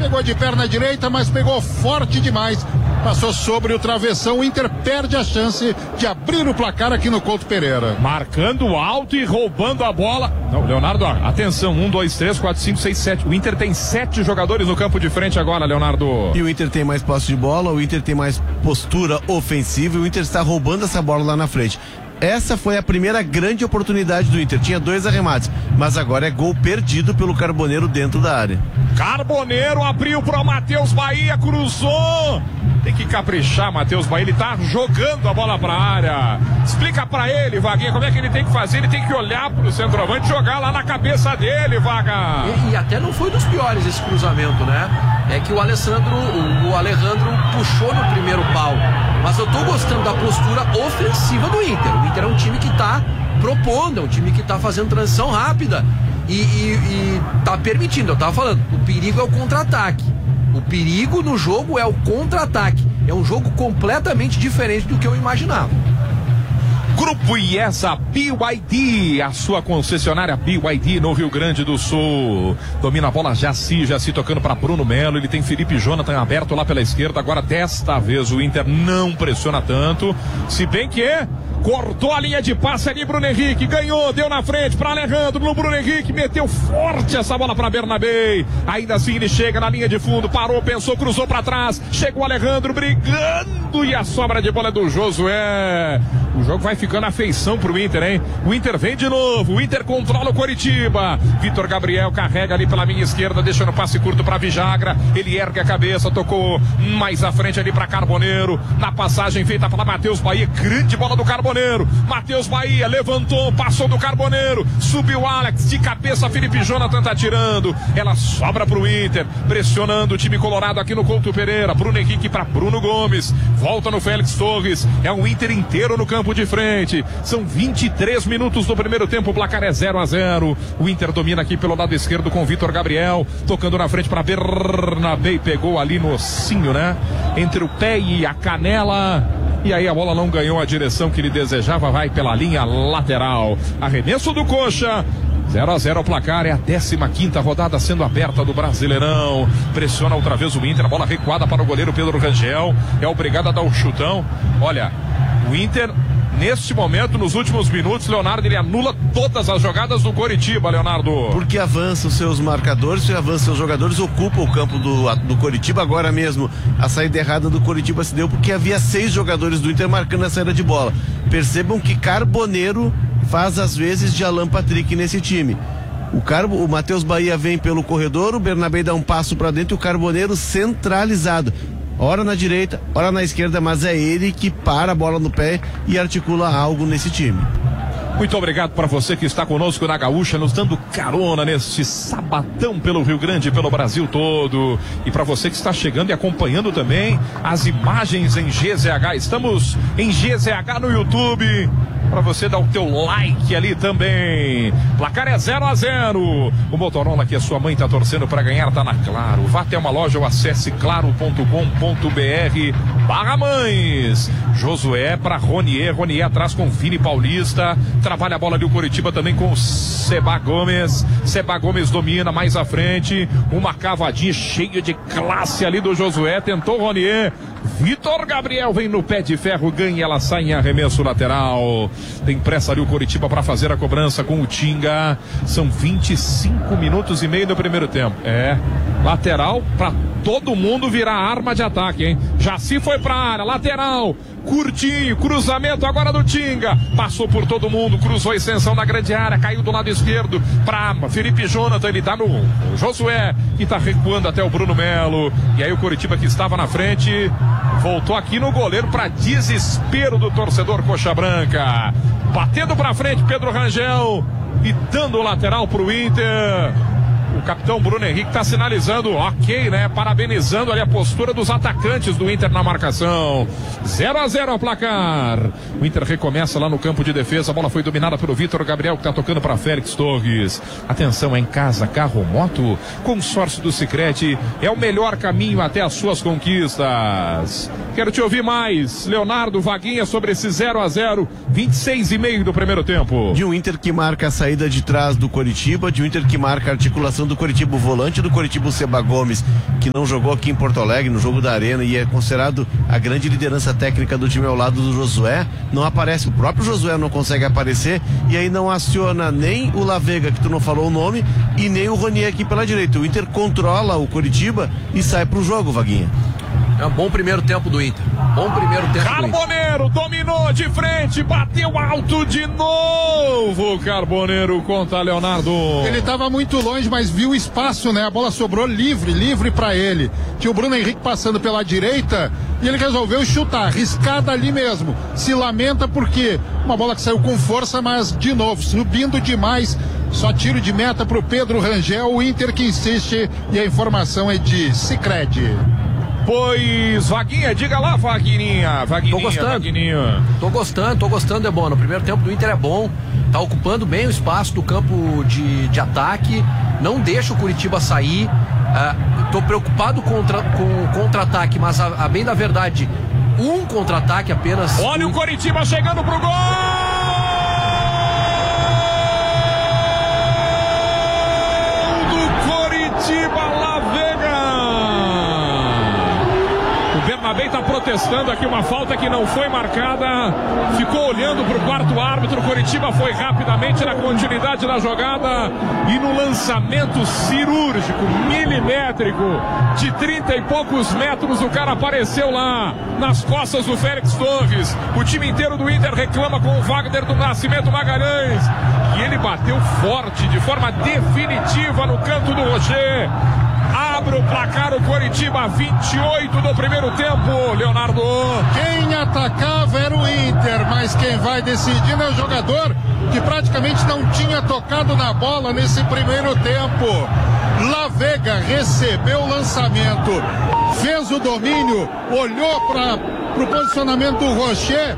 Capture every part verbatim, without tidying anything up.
Pegou de perna direita, mas pegou forte demais. Passou sobre o travessão. O Inter perde a chance de abrir o placar aqui no Couto Pereira. Marcando alto e roubando a bola. Não, Leonardo, atenção. Um, dois, três, quatro, cinco, seis, sete. O Inter tem sete jogadores no campo de frente agora, Leonardo. E o Inter tem mais posse de bola, o Inter tem mais postura ofensiva e o Inter está roubando essa bola lá na frente. Essa foi a primeira grande oportunidade do Inter. Tinha dois arremates, mas agora é gol perdido pelo Carboneiro dentro da área. Carboneiro abriu para o Matheus Bahia, cruzou. Tem que caprichar, Matheus Bahia. Ele tá jogando a bola pra área. Explica pra ele, Vaguinha, como é que ele tem que fazer. Ele tem que olhar pro centroavante e jogar lá na cabeça dele, Vaga. E, e até não foi dos piores esse cruzamento, né? É que o Alessandro, o, o Alejandro puxou no primeiro pau. Mas eu tô gostando da postura ofensiva do Inter. O Inter é um time que tá propondo, é um time que tá fazendo transição rápida. E, e, e tá permitindo, eu tava falando, o perigo é o contra-ataque. O perigo no jogo é o contra-ataque. É um jogo completamente diferente do que eu imaginava. Grupo I E S A B Y D, a sua concessionária B Y D no Rio Grande do Sul. Domina a bola Jaci, Jaci tocando para Bruno Melo. Ele tem Felipe Jonathan aberto lá pela esquerda. Agora desta vez o Inter não pressiona tanto. Se bem que cortou a linha de passe ali, Bruno Henrique, ganhou, deu na frente para Alejandro, no Bruno Henrique, meteu forte essa bola para Bernabé, ainda assim ele chega na linha de fundo, parou, pensou, cruzou para trás, chegou o Alejandro brigando e a sobra de bola é do Josué. O jogo vai ficando afeição pro Inter, hein? O Inter vem de novo, o Inter controla o Coritiba, Vitor Gabriel carrega ali pela minha esquerda, deixando passe curto para Vijagra, ele ergue a cabeça, tocou mais à frente ali para Carboneiro, na passagem feita para Matheus Bahia, grande bola do Carboneiro. Matheus Bahia levantou, passou do Carboneiro, subiu Alex, de cabeça Felipe Jonathan tá tirando, ela sobra pro Inter, pressionando o time colorado aqui no Couto Pereira, Bruno Henrique para Bruno Gomes, volta no Félix Torres, é um Inter inteiro no campo de frente, são vinte e três minutos do primeiro tempo, o placar é zero a zero, o Inter domina aqui pelo lado esquerdo com Vitor Gabriel, tocando na frente para Bernabé, pegou ali no ossinho, né, entre o pé e a canela. E aí a bola não ganhou a direção que ele desejava, vai pela linha lateral. Arremesso do Coxa. zero a zero o placar, é a décima quinta rodada sendo aberta do Brasileirão. Pressiona outra vez o Inter, a bola recuada para o goleiro Pedro Rangel. É obrigado a dar o chutão. Olha, o Inter, neste momento, nos últimos minutos, Leonardo, ele anula todas as jogadas do Coritiba, Leonardo. Porque avança os seus marcadores, avança os seus jogadores, ocupa o campo do, do Coritiba. Agora mesmo, a saída errada do Coritiba se deu porque havia seis jogadores do Inter marcando a saída de bola. Percebam que Carboneiro faz às vezes de Alan Patrick nesse time. O, Carbo, o Matheus Bahia vem pelo corredor, o Bernabé dá um passo para dentro e o Carboneiro centralizado. Ora na direita, ora na esquerda, mas é ele que para a bola no pé e articula algo nesse time. Muito obrigado para você que está conosco na Gaúcha, nos dando carona neste sabadão pelo Rio Grande, pelo Brasil todo. E para você que está chegando e acompanhando também as imagens em G Z H. Estamos em G Z H no YouTube. Para você dar o teu like ali também. Placar é zero a zero. O Motorola que a sua mãe tá torcendo para ganhar tá na Claro. Vá até uma loja ou acesse claro ponto com ponto br barra mães. Josué para Ronier. Ronier atrás com Vini Paulista. Trabalha a bola ali o Coritiba também com o Seba Gomes. Seba Gomes domina mais à frente. Uma cavadinha cheia de classe ali do Josué. Tentou Ronier. Vitor Gabriel vem no pé de ferro, ganha, ela sai em arremesso lateral. Tem pressa ali o Coritiba para fazer a cobrança com o Tinga. São vinte e cinco minutos e meio do primeiro tempo. É, lateral para todo mundo virar arma de ataque, hein? Jaci foi pra área, lateral, curtinho, cruzamento agora do Tinga. Passou por todo mundo, cruzou a extensão na grande área, caiu do lado esquerdo para Felipe Jonathan, ele tá no Josué, que tá recuando até o Bruno Melo. E aí o Coritiba que estava na frente voltou aqui no goleiro para desespero do torcedor Coxa Branca. Batendo pra frente Pedro Rangel e dando o lateral pro Inter. O capitão Bruno Henrique está sinalizando, ok, né? Parabenizando ali a postura dos atacantes do Inter na marcação. zero a zero ao placar. O Inter recomeça lá no campo de defesa. A bola foi dominada pelo Vitor Gabriel, que está tocando para Félix Torres. Atenção, é em casa, carro ou moto? Consórcio do Sicredi é o melhor caminho até as suas conquistas. Quero te ouvir mais, Leonardo, Vaguinha, sobre esse zero a zero, vinte e seis e meio do primeiro tempo. De um Inter que marca a saída de trás do Coritiba, de um Inter que marca a articulação do do Coritiba, o volante do Coritiba, o Seba Gomes, que não jogou aqui em Porto Alegre, no jogo da Arena, e é considerado a grande liderança técnica do time ao lado do Josué, não aparece. O próprio Josué não consegue aparecer, e aí não aciona nem o Lavega, que tu não falou o nome, e nem o Ronier aqui pela direita. O Inter controla o Coritiba e sai pro jogo, Vaguinha. É um bom primeiro tempo do Inter. Bom primeiro tempo Carboneiro do Inter. dominou de frente, bateu alto de novo. Carboneiro contra Leonardo. Ele estava muito longe, mas viu o espaço, né? A bola sobrou livre, livre para ele. Tinha o Bruno Henrique passando pela direita e ele resolveu chutar, arriscada ali mesmo. Se lamenta porque uma bola que saiu com força, mas de novo, subindo demais. Só tiro de meta pro Pedro Rangel, o Inter que insiste, e a informação é de Sicredi. Pois, Vaguinha, diga lá, Vaguinha. Vaguinha, tô gostando. Vaguinha. Tô gostando, tô gostando, Debona. O primeiro tempo do Inter é bom. Tá ocupando bem o espaço do campo de, de ataque. Não deixa o Curitiba sair. Uh, tô preocupado contra, com o contra-ataque, mas a, a bem da verdade, um contra-ataque apenas. Olha o Coritiba chegando pro gol! Bernabé está protestando aqui uma falta que não foi marcada, ficou olhando para o quarto árbitro. Coritiba foi rapidamente na continuidade da jogada e no lançamento cirúrgico, milimétrico, de trinta e poucos metros, o cara apareceu lá nas costas do Félix Torres. O time inteiro do Inter reclama com o Wagner do Nascimento Magalhães e ele bateu forte, de forma definitiva no canto do Rocher. Abre o placar o Coritiba, vinte e oito do primeiro tempo, Leonardo. Quem atacava era o Inter, mas quem vai decidindo é o jogador que praticamente não tinha tocado na bola nesse primeiro tempo. Lavega recebeu o lançamento, fez o domínio, olhou para o posicionamento do Rocher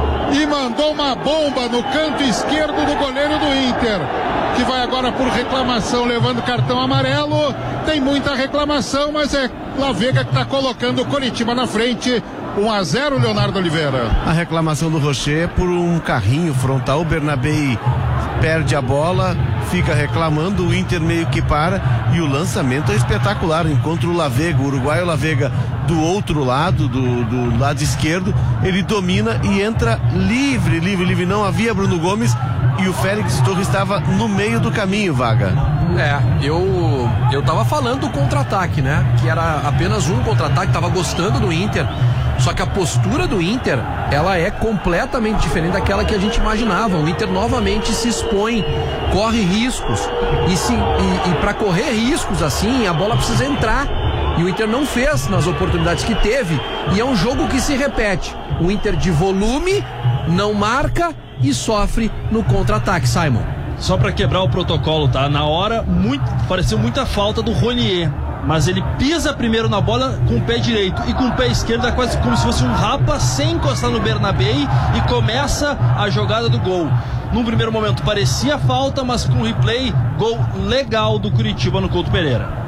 e mandou uma bomba no canto esquerdo do goleiro do Inter, que vai agora por reclamação, levando cartão amarelo. Tem muita reclamação, mas é Lavega que está colocando o Coritiba na frente. um a zero, Leonardo Oliveira. A reclamação do Rocher é por um carrinho frontal. O Bernabé perde a bola, fica reclamando, o Inter meio que para, e o lançamento é espetacular. Encontra o Lavega, o uruguaio Lavega, do outro lado, do, do lado esquerdo, ele domina e entra livre, livre, livre. Não havia Bruno Gomes e o Félix Torres estava no meio do caminho, Vaga. É, eu eu tava falando do contra-ataque, né? Que era apenas um contra-ataque, tava gostando do Inter. Só que a postura do Inter, ela é completamente diferente daquela que a gente imaginava. O Inter novamente se expõe, corre riscos. E, se, e, e para correr riscos assim, a bola precisa entrar. E o Inter não fez nas oportunidades que teve. E é um jogo que se repete. O Inter de volume, não marca e sofre no contra-ataque, Simon. Só para quebrar o protocolo, tá? Na hora, muito, pareceu muita falta do Ronier. Mas ele pisa primeiro na bola com o pé direito e com o pé esquerdo é quase como se fosse um rapa sem encostar no Bernabé e começa a jogada do gol. Num primeiro momento parecia falta, mas com o replay, gol legal do Curitiba no Couto Pereira.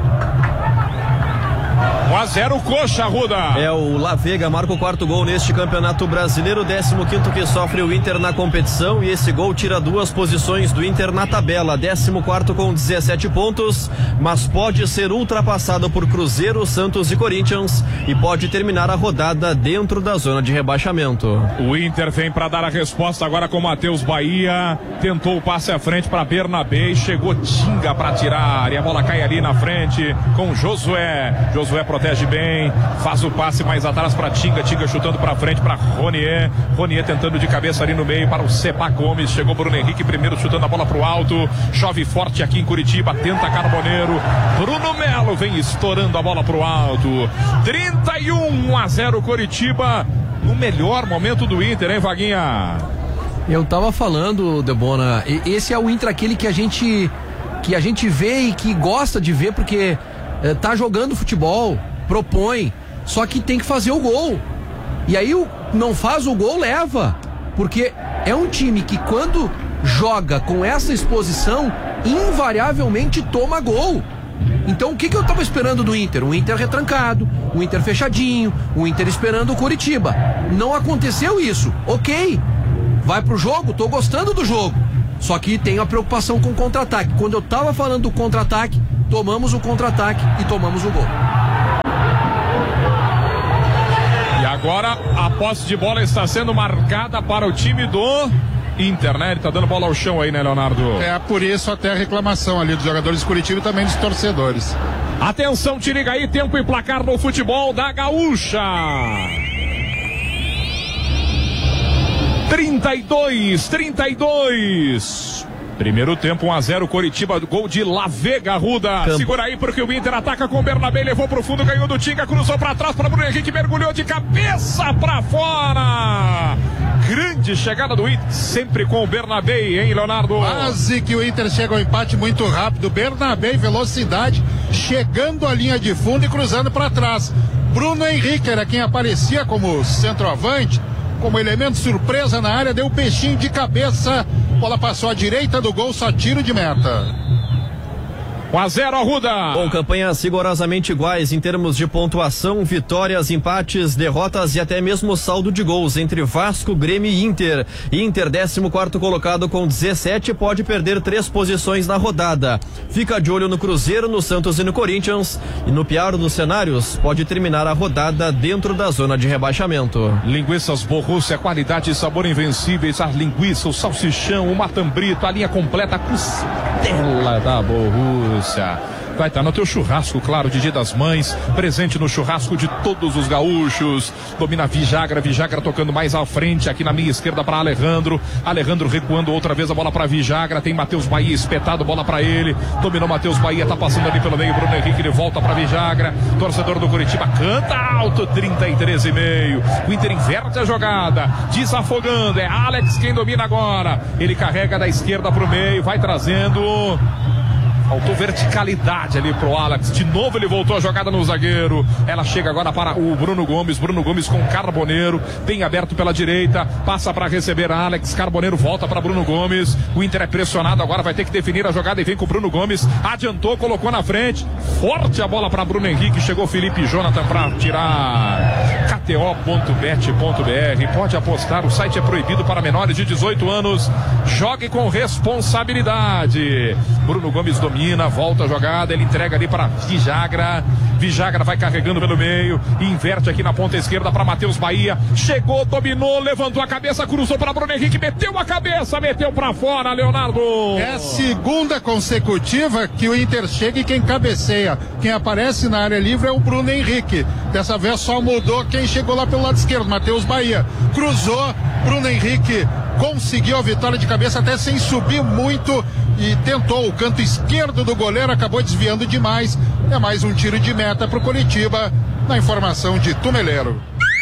um a zero, Coxa, Arruda. É, o Lavega marca o quarto gol neste Campeonato Brasileiro, décimo quinto que sofre o Inter na competição, e esse gol tira duas posições do Inter na tabela. décimo quarto com dezessete pontos, mas pode ser ultrapassado por Cruzeiro, Santos e Corinthians e pode terminar a rodada dentro da zona de rebaixamento. O Inter vem para dar a resposta agora com Matheus Bahia, tentou o passe à frente para Bernabé e chegou Tinga para tirar, e a bola cai ali na frente com Josué. Josué protege bem, faz o passe mais atrás para Tinga, Tinga chutando para frente para Ronier, Ronier tentando de cabeça ali no meio para o Seba Gomes, chegou Bruno Henrique primeiro chutando a bola para o alto, chove forte aqui em Curitiba, tenta Carboneiro, Bruno Melo vem estourando a bola para o alto, trinta e um, um a zero Curitiba, no melhor momento do Inter, hein, Vaguinha? Eu tava falando, Debona, esse é o Inter aquele que a gente que a gente vê e que gosta de ver, porque é, tá jogando futebol, propõe, só que tem que fazer o gol. E aí o, não faz o gol, leva. Porque é um time que quando joga com essa exposição, invariavelmente toma gol. Então o que, que eu tava esperando do Inter? O Inter retrancado, o Inter fechadinho, o Inter esperando o Coritiba. Não aconteceu isso, ok. Vai pro jogo, tô gostando do jogo. Só que tem a preocupação com o contra-ataque. Quando eu tava falando do contra-ataque, tomamos o contra-ataque e tomamos o gol. E agora a posse de bola está sendo marcada para o time do Inter, né? Ele tá dando bola ao chão aí, né, Leonardo? É, por isso até a reclamação ali dos jogadores de Curitiba e também dos torcedores. Atenção, te liga aí, tempo e placar no futebol da Gaúcha. trinta e dois, trinta e dois. Primeiro tempo, um a zero, Coritiba, gol de Lavega, Ruda. Campo. Segura aí porque o Inter ataca com o Bernabé, levou pro fundo, ganhou do Tinga, cruzou pra trás para Bruno Henrique, mergulhou de cabeça pra fora. Grande chegada do Inter, sempre com o Bernabé, hein, Leonardo? Quase que o Inter chega ao empate muito rápido. Bernabé em velocidade, chegando à linha de fundo e cruzando para trás. Bruno Henrique era quem aparecia como centroavante, como elemento surpresa na área, deu um peixinho de cabeça. Bola passou à direita do gol, só tiro de meta. um a zero, Arruda. Com campanhas rigorosamente iguais em termos de pontuação, vitórias, empates, derrotas e até mesmo saldo de gols entre Vasco, Grêmio e Inter. Inter, décimo quarto colocado com dezessete, pode perder três posições na rodada. Fica de olho no Cruzeiro, no Santos e no Corinthians. E no pior dos cenários, pode terminar a rodada dentro da zona de rebaixamento. Linguiças Borrússia, qualidade e sabor invencíveis. A linguiça, o salsichão, o matambrito, a linha completa, a costela da Borrússia. Vai estar no teu churrasco, claro, de Dia das Mães, presente no churrasco de todos os gaúchos. Domina Vijagra, Vijagra tocando mais à frente, aqui na minha esquerda para Alejandro. Alejandro recuando outra vez a bola para Vijagra, tem Matheus Bahia espetado, bola para ele. Dominou Matheus Bahia, tá passando ali pelo meio, Bruno Henrique, ele volta para Vijagra. Torcedor do Curitiba canta alto, trinta e três e meio. O Inter inverte a jogada, desafogando, é Alex quem domina agora. Ele carrega da esquerda pro meio, vai trazendo... Faltou verticalidade ali pro Alex. De novo ele voltou a jogada no zagueiro. Ela chega agora para o Bruno Gomes. Bruno Gomes com Carboneiro. Bem aberto pela direita. Passa para receber a Alex. Carboneiro volta para Bruno Gomes. O Inter é pressionado agora. Vai ter que definir a jogada e vem com o Bruno Gomes. Adiantou, colocou na frente. Forte a bola para Bruno Henrique. Chegou Felipe Jonathan para tirar. K T O ponto bet ponto B R. Pode apostar. O site é proibido para menores de dezoito anos. Jogue com responsabilidade. Bruno Gomes domina. Volta a jogada, ele entrega ali para Vijagra. Vijagra vai carregando pelo meio, inverte aqui na ponta esquerda para Matheus Bahia. Chegou, dominou, levantou a cabeça, cruzou para Bruno Henrique, meteu a cabeça, meteu para fora, Leonardo. É a segunda consecutiva que o Inter chega e quem cabeceia, quem aparece na área livre é o Bruno Henrique. Dessa vez só mudou quem chegou lá pelo lado esquerdo, Matheus Bahia. Cruzou, Bruno Henrique conseguiu a vitória de cabeça até sem subir muito e tentou o canto esquerdo do goleiro, acabou desviando demais. É mais um tiro de meta para o Coritiba, na informação de Tumeleiro.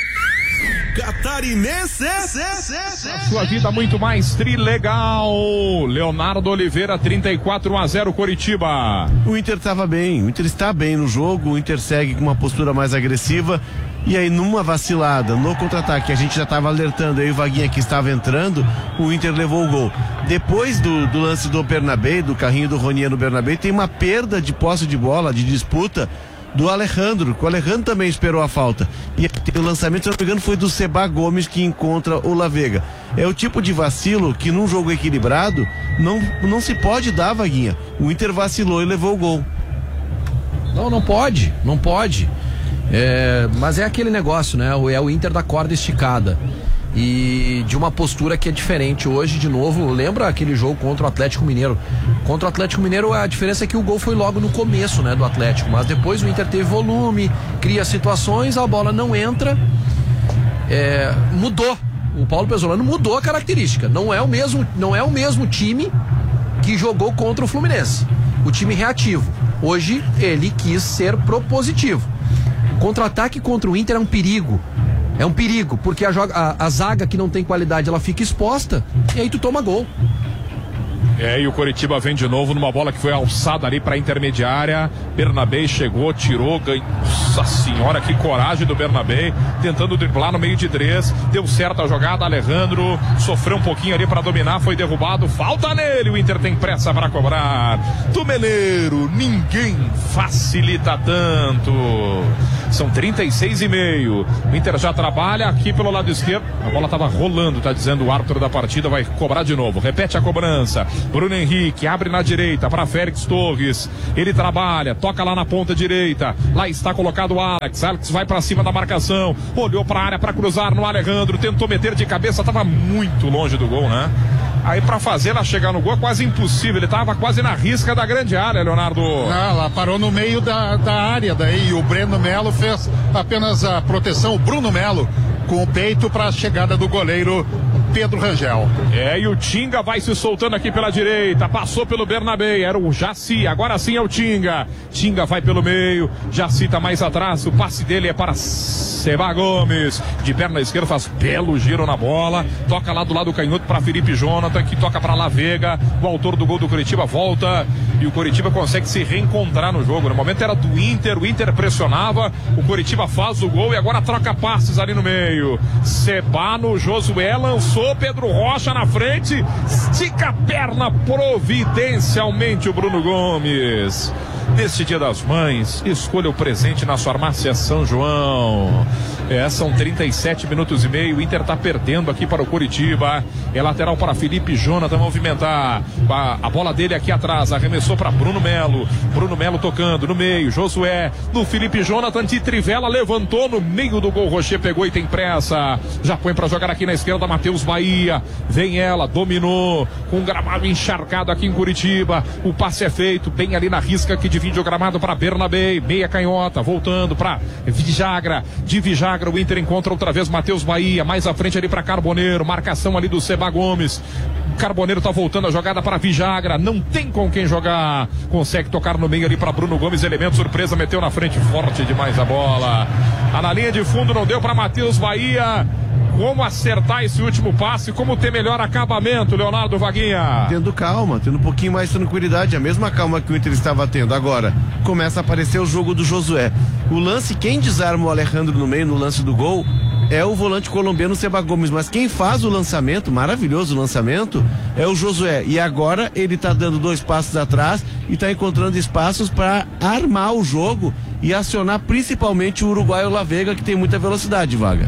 Catarinense, a sua vida muito mais trilegal. Leonardo Oliveira, trinta e quatro, um a zero Coritiba. O Inter estava bem, o Inter está bem no jogo, o Inter segue com uma postura mais agressiva. E aí, numa vacilada, no contra-ataque, a gente já estava alertando aí o Vaguinha que estava entrando, o Inter levou o gol. Depois do, do lance do Bernabé, do carrinho do Ronier no Bernabé, tem uma perda de posse de bola, de disputa do Alejandro, que o Alejandro também esperou a falta. E o lançamento, se não me engano, foi do Seba Gomes que encontra o Lavega. É o tipo de vacilo que num jogo equilibrado não, não se pode dar, Vaguinha. O Inter vacilou e levou o gol. Não, não pode, não pode. É, mas é aquele negócio, né? É o Inter da corda esticada e de uma postura que é diferente hoje. De novo, lembra aquele jogo contra o Atlético Mineiro? Contra o Atlético Mineiro a diferença é que o gol foi logo no começo, né, do Atlético, mas depois o Inter teve volume, cria situações, a bola não entra. É, mudou. O Paulo Pesolano mudou a característica. Não é o mesmo, não é o mesmo time que jogou contra o Fluminense. O time reativo. Hoje ele quis ser propositivo. Contra-ataque contra o Inter é um perigo. É um perigo, porque a, joga, a, a zaga que não tem qualidade, ela fica exposta e aí tu toma gol. É, e o Coritiba vem de novo numa bola que foi alçada ali para a intermediária. Bernabé chegou, tirou, ganhou. Nossa senhora, que coragem do Bernabé, tentando driblar no meio de três. Deu certo a jogada, Alejandro sofreu um pouquinho ali para dominar, foi derrubado, falta nele. O Inter tem pressa para cobrar. Tumeleiro, ninguém facilita tanto. São trinta e seis e meio. O Inter já trabalha aqui pelo lado esquerdo. A bola estava rolando, tá dizendo o árbitro da partida, vai cobrar de novo. Repete a cobrança. Bruno Henrique abre na direita para Félix Torres. Ele trabalha, toca lá na ponta direita. Lá está colocado o Alex. Alex vai para cima da marcação. Olhou para a área para cruzar no Alejandro. Tentou meter de cabeça, estava muito longe do gol, né? Aí pra fazer ela chegar no gol é quase impossível. Ele tava quase na risca da grande área, Leonardo. Ah, ela parou no meio da, da área daí. E o Breno Melo fez apenas a proteção. O Bruno Melo com o peito para a chegada do goleiro Pedro Rangel. É, e o Tinga vai se soltando aqui pela direita. Passou pelo Bernabé, era o Jaci. Agora sim é o Tinga. Tinga vai pelo meio. Jaci tá mais atrás. O passe dele é para Seba Gomes. De perna esquerda faz belo giro na bola. Toca lá do lado canhoto para Felipe Jonathan, que toca para Lavega. O autor do gol do Coritiba volta. E o Coritiba consegue se reencontrar no jogo. No momento era do Inter. O Inter pressionava. O Coritiba faz o gol e agora troca passes ali no meio. Seba no Josué lançou. Pedro Rocha na frente, estica a perna providencialmente o Bruno Gomes. Neste Dia das Mães, escolha o presente na sua farmácia São João. É, são trinta e sete minutos e meio. O Inter está perdendo aqui para o Coritiba. É lateral para Felipe Jonathan movimentar. A, a bola dele aqui atrás. Arremessou para Bruno Melo. Bruno Melo tocando no meio. Josué no Felipe Jonathan de trivela. Levantou no meio do gol. Rocher pegou e tem pressa. Já põe para jogar aqui na esquerda. Matheus Bahia. Vem ela. Dominou. Com um gramado encharcado aqui em Curitiba. O passe é feito bem ali na risca que divide o gramado para Bernabé. Meia canhota. Voltando para Vijagra. De Vijagra. O Inter encontra outra vez Matheus Bahia, mais à frente ali para Carboneiro, marcação ali do Seba Gomes. Carboneiro tá voltando a jogada para Vijagra, não tem com quem jogar, consegue tocar no meio ali para Bruno Gomes, elemento surpresa, meteu na frente, forte demais a bola. Ah, na linha de fundo não deu para Matheus Bahia. Como acertar esse último passe, como ter melhor acabamento, Leonardo Vaguinha? Tendo calma, tendo um pouquinho mais de tranquilidade, a mesma calma que o Inter estava tendo. Agora, começa a aparecer o jogo do Josué. O lance, quem desarma o Alejandro no meio, no lance do gol, é o volante colombiano Seba Gomes, mas quem faz o lançamento, maravilhoso o lançamento, é o Josué. E agora ele está dando dois passos atrás e está encontrando espaços para armar o jogo e acionar principalmente o uruguaio Lavega, que tem muita velocidade, Vaga.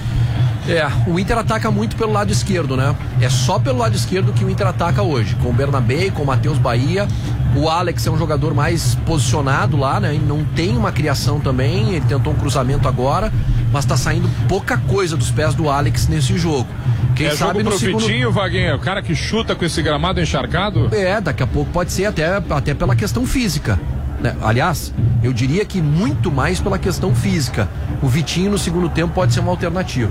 É, o Inter ataca muito pelo lado esquerdo, né? É só pelo lado esquerdo que o Inter ataca hoje, com o Bernabé, com o Matheus Bahia. O Alex é um jogador mais posicionado lá, né? Não tem uma criação também, ele tentou um cruzamento agora, mas tá saindo pouca coisa dos pés do Alex nesse jogo. Quem é sabe jogo no pro segundo... Vitinho, Vaguinha, o cara que chuta com esse gramado encharcado? É, daqui a pouco pode ser até, até pela questão física, né? Aliás, eu diria que muito mais pela questão física. O Vitinho no segundo tempo pode ser uma alternativa.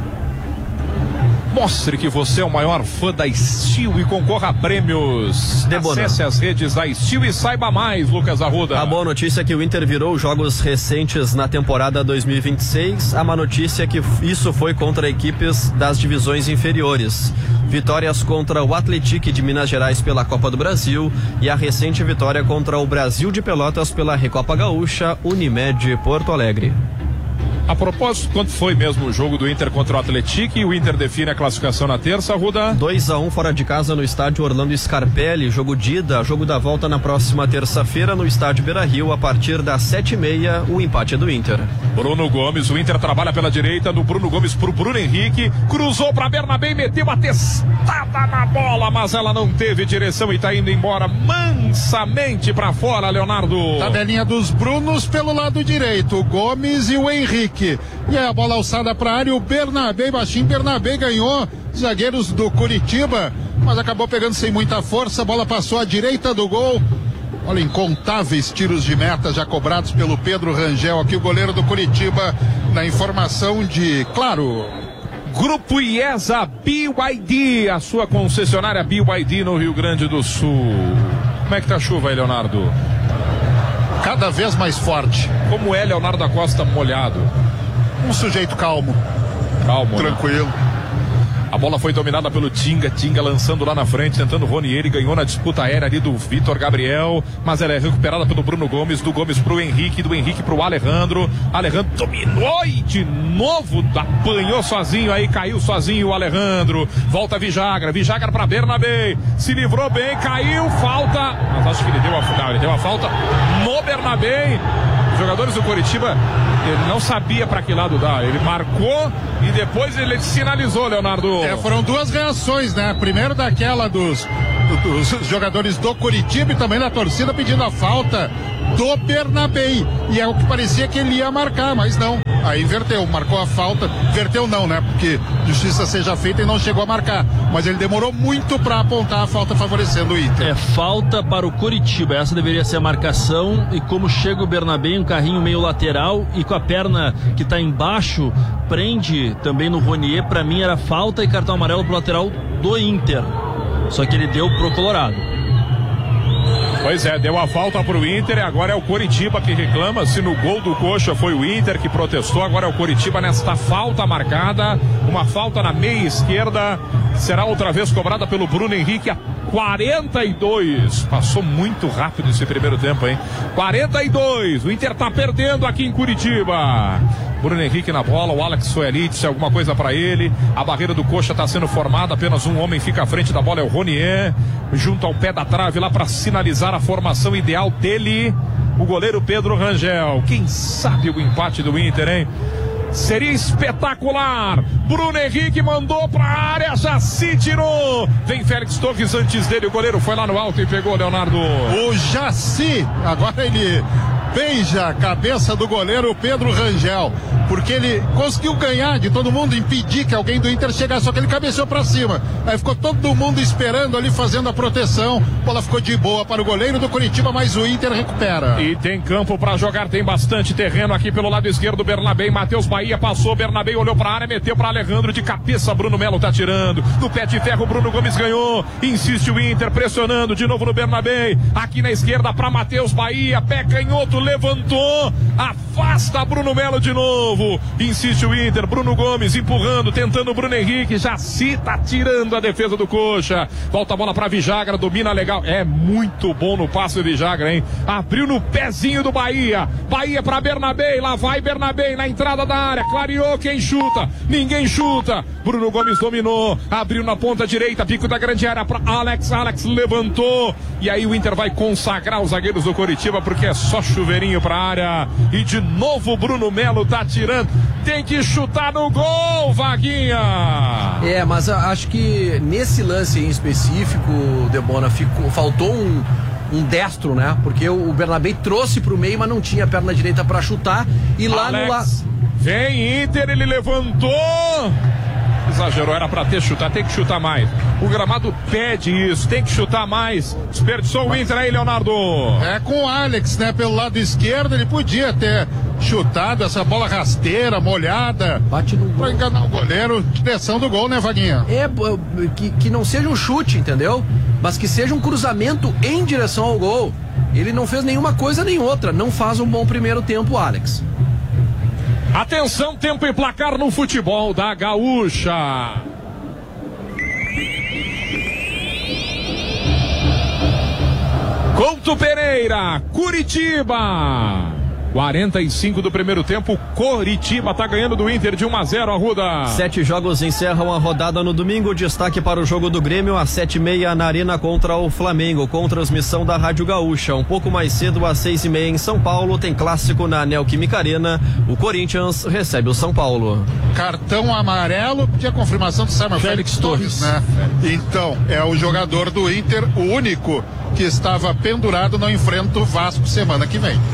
Mostre que você é o maior fã da Steel e concorra a prêmios. Acesse as redes da Steel e saiba mais, Lucas Arruda. A boa notícia é que o Inter virou jogos recentes na temporada dois mil e vinte e seis. A má notícia é que isso foi contra equipes das divisões inferiores. Vitórias contra o Atlético de Minas Gerais pela Copa do Brasil e a recente vitória contra o Brasil de Pelotas pela Recopa Gaúcha, Unimed Porto Alegre. A propósito, quanto foi mesmo o jogo do Inter contra o Atlético? E o Inter define a classificação na terça, Ruda? dois a um fora de casa no estádio Orlando Scarpelli, jogo de ida, jogo da volta na próxima terça-feira no estádio Beira-Rio, a partir das sete e meia, o empate é do Inter. Bruno Gomes, o Inter trabalha pela direita, no Bruno Gomes pro Bruno Henrique, cruzou pra Bernabé e meteu a testada na bola, mas ela não teve direção e tá indo embora mansamente pra fora, Leonardo. Tabelinha dos Brunos pelo lado direito, o Gomes e o Henrique. E aí a bola alçada para a área, o Bernabé, baixinho, Bernabé ganhou, zagueiros do Curitiba, mas acabou pegando sem muita força, a bola passou à direita do gol. Olha, incontáveis tiros de meta já cobrados pelo Pedro Rangel, aqui o goleiro do Curitiba, na informação de, claro... Grupo IESA B Y D, a sua concessionária B Y D no Rio Grande do Sul. Como é que tá a chuva aí, Leonardo? Cada vez mais forte. Como é Leonardo da Costa molhado? Um sujeito calmo. Calmo, tranquilo. Né? A bola foi dominada pelo Tinga, Tinga lançando lá na frente, tentando o Ronieri, ganhou na disputa aérea ali do Vitor Gabriel, mas ela é recuperada pelo Bruno Gomes, do Gomes pro Henrique, do Henrique pro Alejandro, Alejandro dominou e de novo apanhou sozinho, aí caiu sozinho o Alejandro, volta Vijagra, Vijagra pra Bernabé, se livrou bem, caiu, falta, mas acho que ele deu a, não, ele deu a falta no Bernabé, Os jogadores do Coritiba, ele não sabia para que lado dar. Ele marcou e depois ele sinalizou, Leonardo. É, foram duas reações, né? Primeiro daquela dos, dos jogadores do Coritiba e também da torcida pedindo a falta do Bernabei. E é o que parecia que ele ia marcar, mas não. Aí inverteu, marcou a falta. Inverteu não, né? Porque justiça seja feita e não chegou a marcar. Mas ele demorou muito para apontar a falta favorecendo o Inter. É falta para o Coritiba. Essa deveria ser a marcação. E como chega o Bernabei, um carrinho meio lateral e com a perna que está embaixo, prende também no Ronier. Para mim era falta e cartão amarelo pro lateral do Inter. Só que ele deu pro Colorado. Pois é, deu a falta pro Inter e agora é o Coritiba que reclama. Se no gol do Coxa foi o Inter que protestou, agora é o Coritiba nesta falta marcada. Uma falta na meia esquerda. Será outra vez cobrada pelo Bruno Henrique a quarenta e dois. Passou muito rápido esse primeiro tempo, hein? quarenta e dois. O Inter tá perdendo aqui em Curitiba. Bruno Henrique na bola, o Alex Suelitz, alguma coisa para ele. A barreira do Coxa está sendo formada, apenas um homem fica à frente da bola, é o Ronier, junto ao pé da trave lá para sinalizar a formação ideal dele, o goleiro Pedro Rangel. Quem sabe o empate do Inter, hein? Seria espetacular. Bruno Henrique mandou pra área, já se tirou. Vem Félix Torres antes dele, o goleiro foi lá no alto e pegou, Leonardo. O Jaci, agora ele beija a cabeça do goleiro Pedro Rangel, porque ele conseguiu ganhar de todo mundo, impedir que alguém do Inter chegasse, só que ele cabeceou pra cima. Aí ficou todo mundo esperando ali, fazendo a proteção. A bola ficou de boa para o goleiro do Coritiba, mas o Inter recupera. E tem campo pra jogar, tem bastante terreno aqui pelo lado esquerdo. Bernabei, Matheus Bahia passou, Bernabei olhou pra área, meteu pra Alejandro de cabeça, Bruno Melo tá tirando. No pé de ferro, Bruno Gomes ganhou. Insiste o Inter, pressionando de novo no Bernabei. Aqui na esquerda pra Matheus Bahia, pé canhoto, levantou, afasta Bruno Melo de novo. Insiste o Inter, Bruno Gomes empurrando, tentando o Bruno Henrique, já se tá tirando a defesa do Coxa. Volta a bola pra Vijagra, domina legal. É muito bom no passe do Vijagra, hein? Abriu no pezinho do Bahia. Bahia pra Bernabei, lá vai Bernabei na entrada da área, clareou, quem chuta? Ninguém chuta. Bruno Gomes dominou, abriu na ponta direita, pico da grande área pra Alex, Alex levantou. E aí o Inter vai consagrar os zagueiros do Coritiba, porque é só chuveirinho pra área. E de novo o Bruno Melo tá tirando. Tem que chutar no gol, Vaguinha. É, mas acho que nesse lance em específico, Debona, ficou, faltou um, um destro, né? Porque o, o Bernabei trouxe pro meio, mas não tinha a perna direita pra chutar. E lá Alex, no lado. Vem Inter, ele levantou. Exagerou, era pra ter chutar, tem que chutar mais. O gramado pede isso, tem que chutar mais. Desperdiçou o Inter aí, Leonardo. É com o Alex, né? Pelo lado esquerdo, ele podia ter chutado essa bola rasteira, molhada. Bate no gol. Pra enganar o goleiro, direção do gol, né, Vaguinha? É, que, que não seja um chute, entendeu? Mas que seja um cruzamento em direção ao gol. Ele não fez nenhuma coisa nem outra. Não faz um bom primeiro tempo, Alex. Atenção, tempo e placar no futebol da Gaúcha. Couto Pereira, Curitiba. quarenta e cinco do primeiro tempo, Coritiba tá ganhando do Inter de um a zero, Arruda. Sete jogos encerram a rodada no domingo. Destaque para o jogo do Grêmio às sete e meia na Arena contra o Flamengo, com transmissão da Rádio Gaúcha. Um pouco mais cedo, às seis e meia em São Paulo, tem clássico na Neoquímica Arena. O Corinthians recebe o São Paulo. Cartão amarelo, tinha confirmação do Samuel Félix, Félix Torres, né? Então, é o jogador do Inter, o único que estava pendurado, não enfrenta o Vasco semana que vem.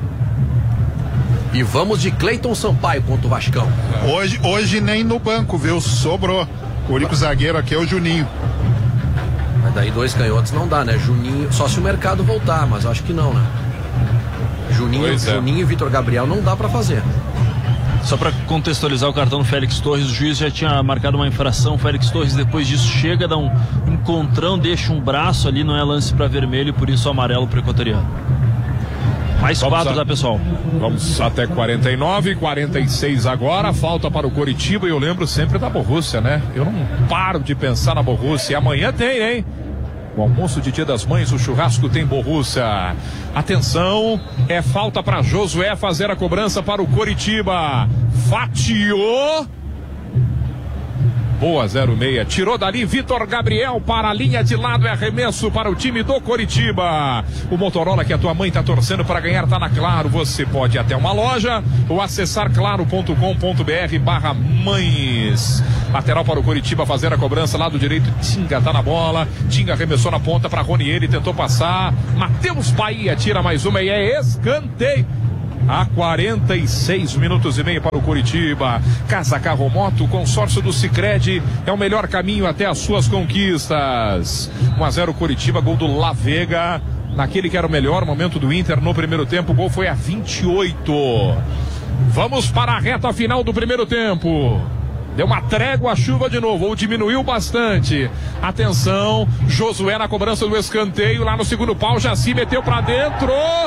E vamos de Cleiton Sampaio contra o Vascão. Hoje, hoje nem no banco, viu? Sobrou. O único zagueiro aqui é o Juninho. Mas daí dois canhotos não dá, né? Juninho, só se o mercado voltar, mas acho que não, né? Juninho, é. Juninho e Vitor Gabriel não dá pra fazer. Só para contextualizar o cartão do Félix Torres, o juiz já tinha marcado uma infração. O Félix Torres depois disso chega, dá um encontrão, deixa um braço ali, não é lance para vermelho, por isso o amarelo pro equatoriano. Mais Vamos quatro, a... tá, pessoal? Vamos até quarenta e nove, quarenta e seis agora, falta para o Coritiba. E eu lembro sempre da Borrússia, né? Eu não paro de pensar na Borrússia. Amanhã tem, hein? O almoço de Dia das Mães, o churrasco tem Borrússia. Atenção, é falta para Josué fazer a cobrança para o Coritiba. Fatiou. Boa, zero seis. Tirou dali Vitor Gabriel para a linha de lado. É arremesso para o time do Coritiba. O Motorola que a tua mãe está torcendo para ganhar tá na Claro. Você pode ir até uma loja ou acessar claro ponto com ponto br barra mães. Lateral para o Coritiba fazer a cobrança. Lado direito, Tinga tá na bola. Tinga arremessou na ponta para Ronier. Ele tentou passar. Matheus Bahia tira mais uma e é escanteio. Há quarenta e seis minutos e meio para o Coritiba. Casa Carro Moto, consórcio do Sicredi é o melhor caminho até as suas conquistas. um a zero Coritiba, gol do La Vega. Naquele que era o melhor momento do Inter no primeiro tempo, o gol foi a vinte e oito. Vamos para a reta final do primeiro tempo. Deu uma trégua a chuva de novo, ou diminuiu bastante. Atenção, Josué na cobrança do escanteio, lá no segundo pau, já se meteu para dentro.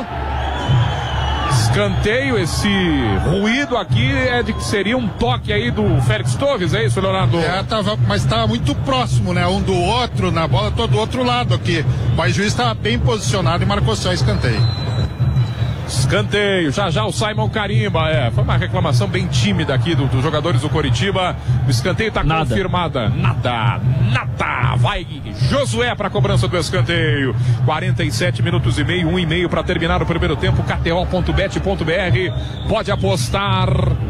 Escanteio, esse ruído aqui é de que seria um toque aí do Félix Torres, é isso, Leonardo? É, tava, mas estava muito próximo, né? Um do outro, na bola, todo do outro lado aqui. Mas o juiz estava bem posicionado e marcou só escanteio. Escanteio, já já o Simon carimba, é, foi uma reclamação bem tímida aqui dos do jogadores do Coritiba. O escanteio tá nada. Confirmada, nada, nada, vai Josué para a cobrança do escanteio. quarenta e sete minutos e meio, um e meio para terminar o primeiro tempo. K T O ponto bet ponto br, pode apostar.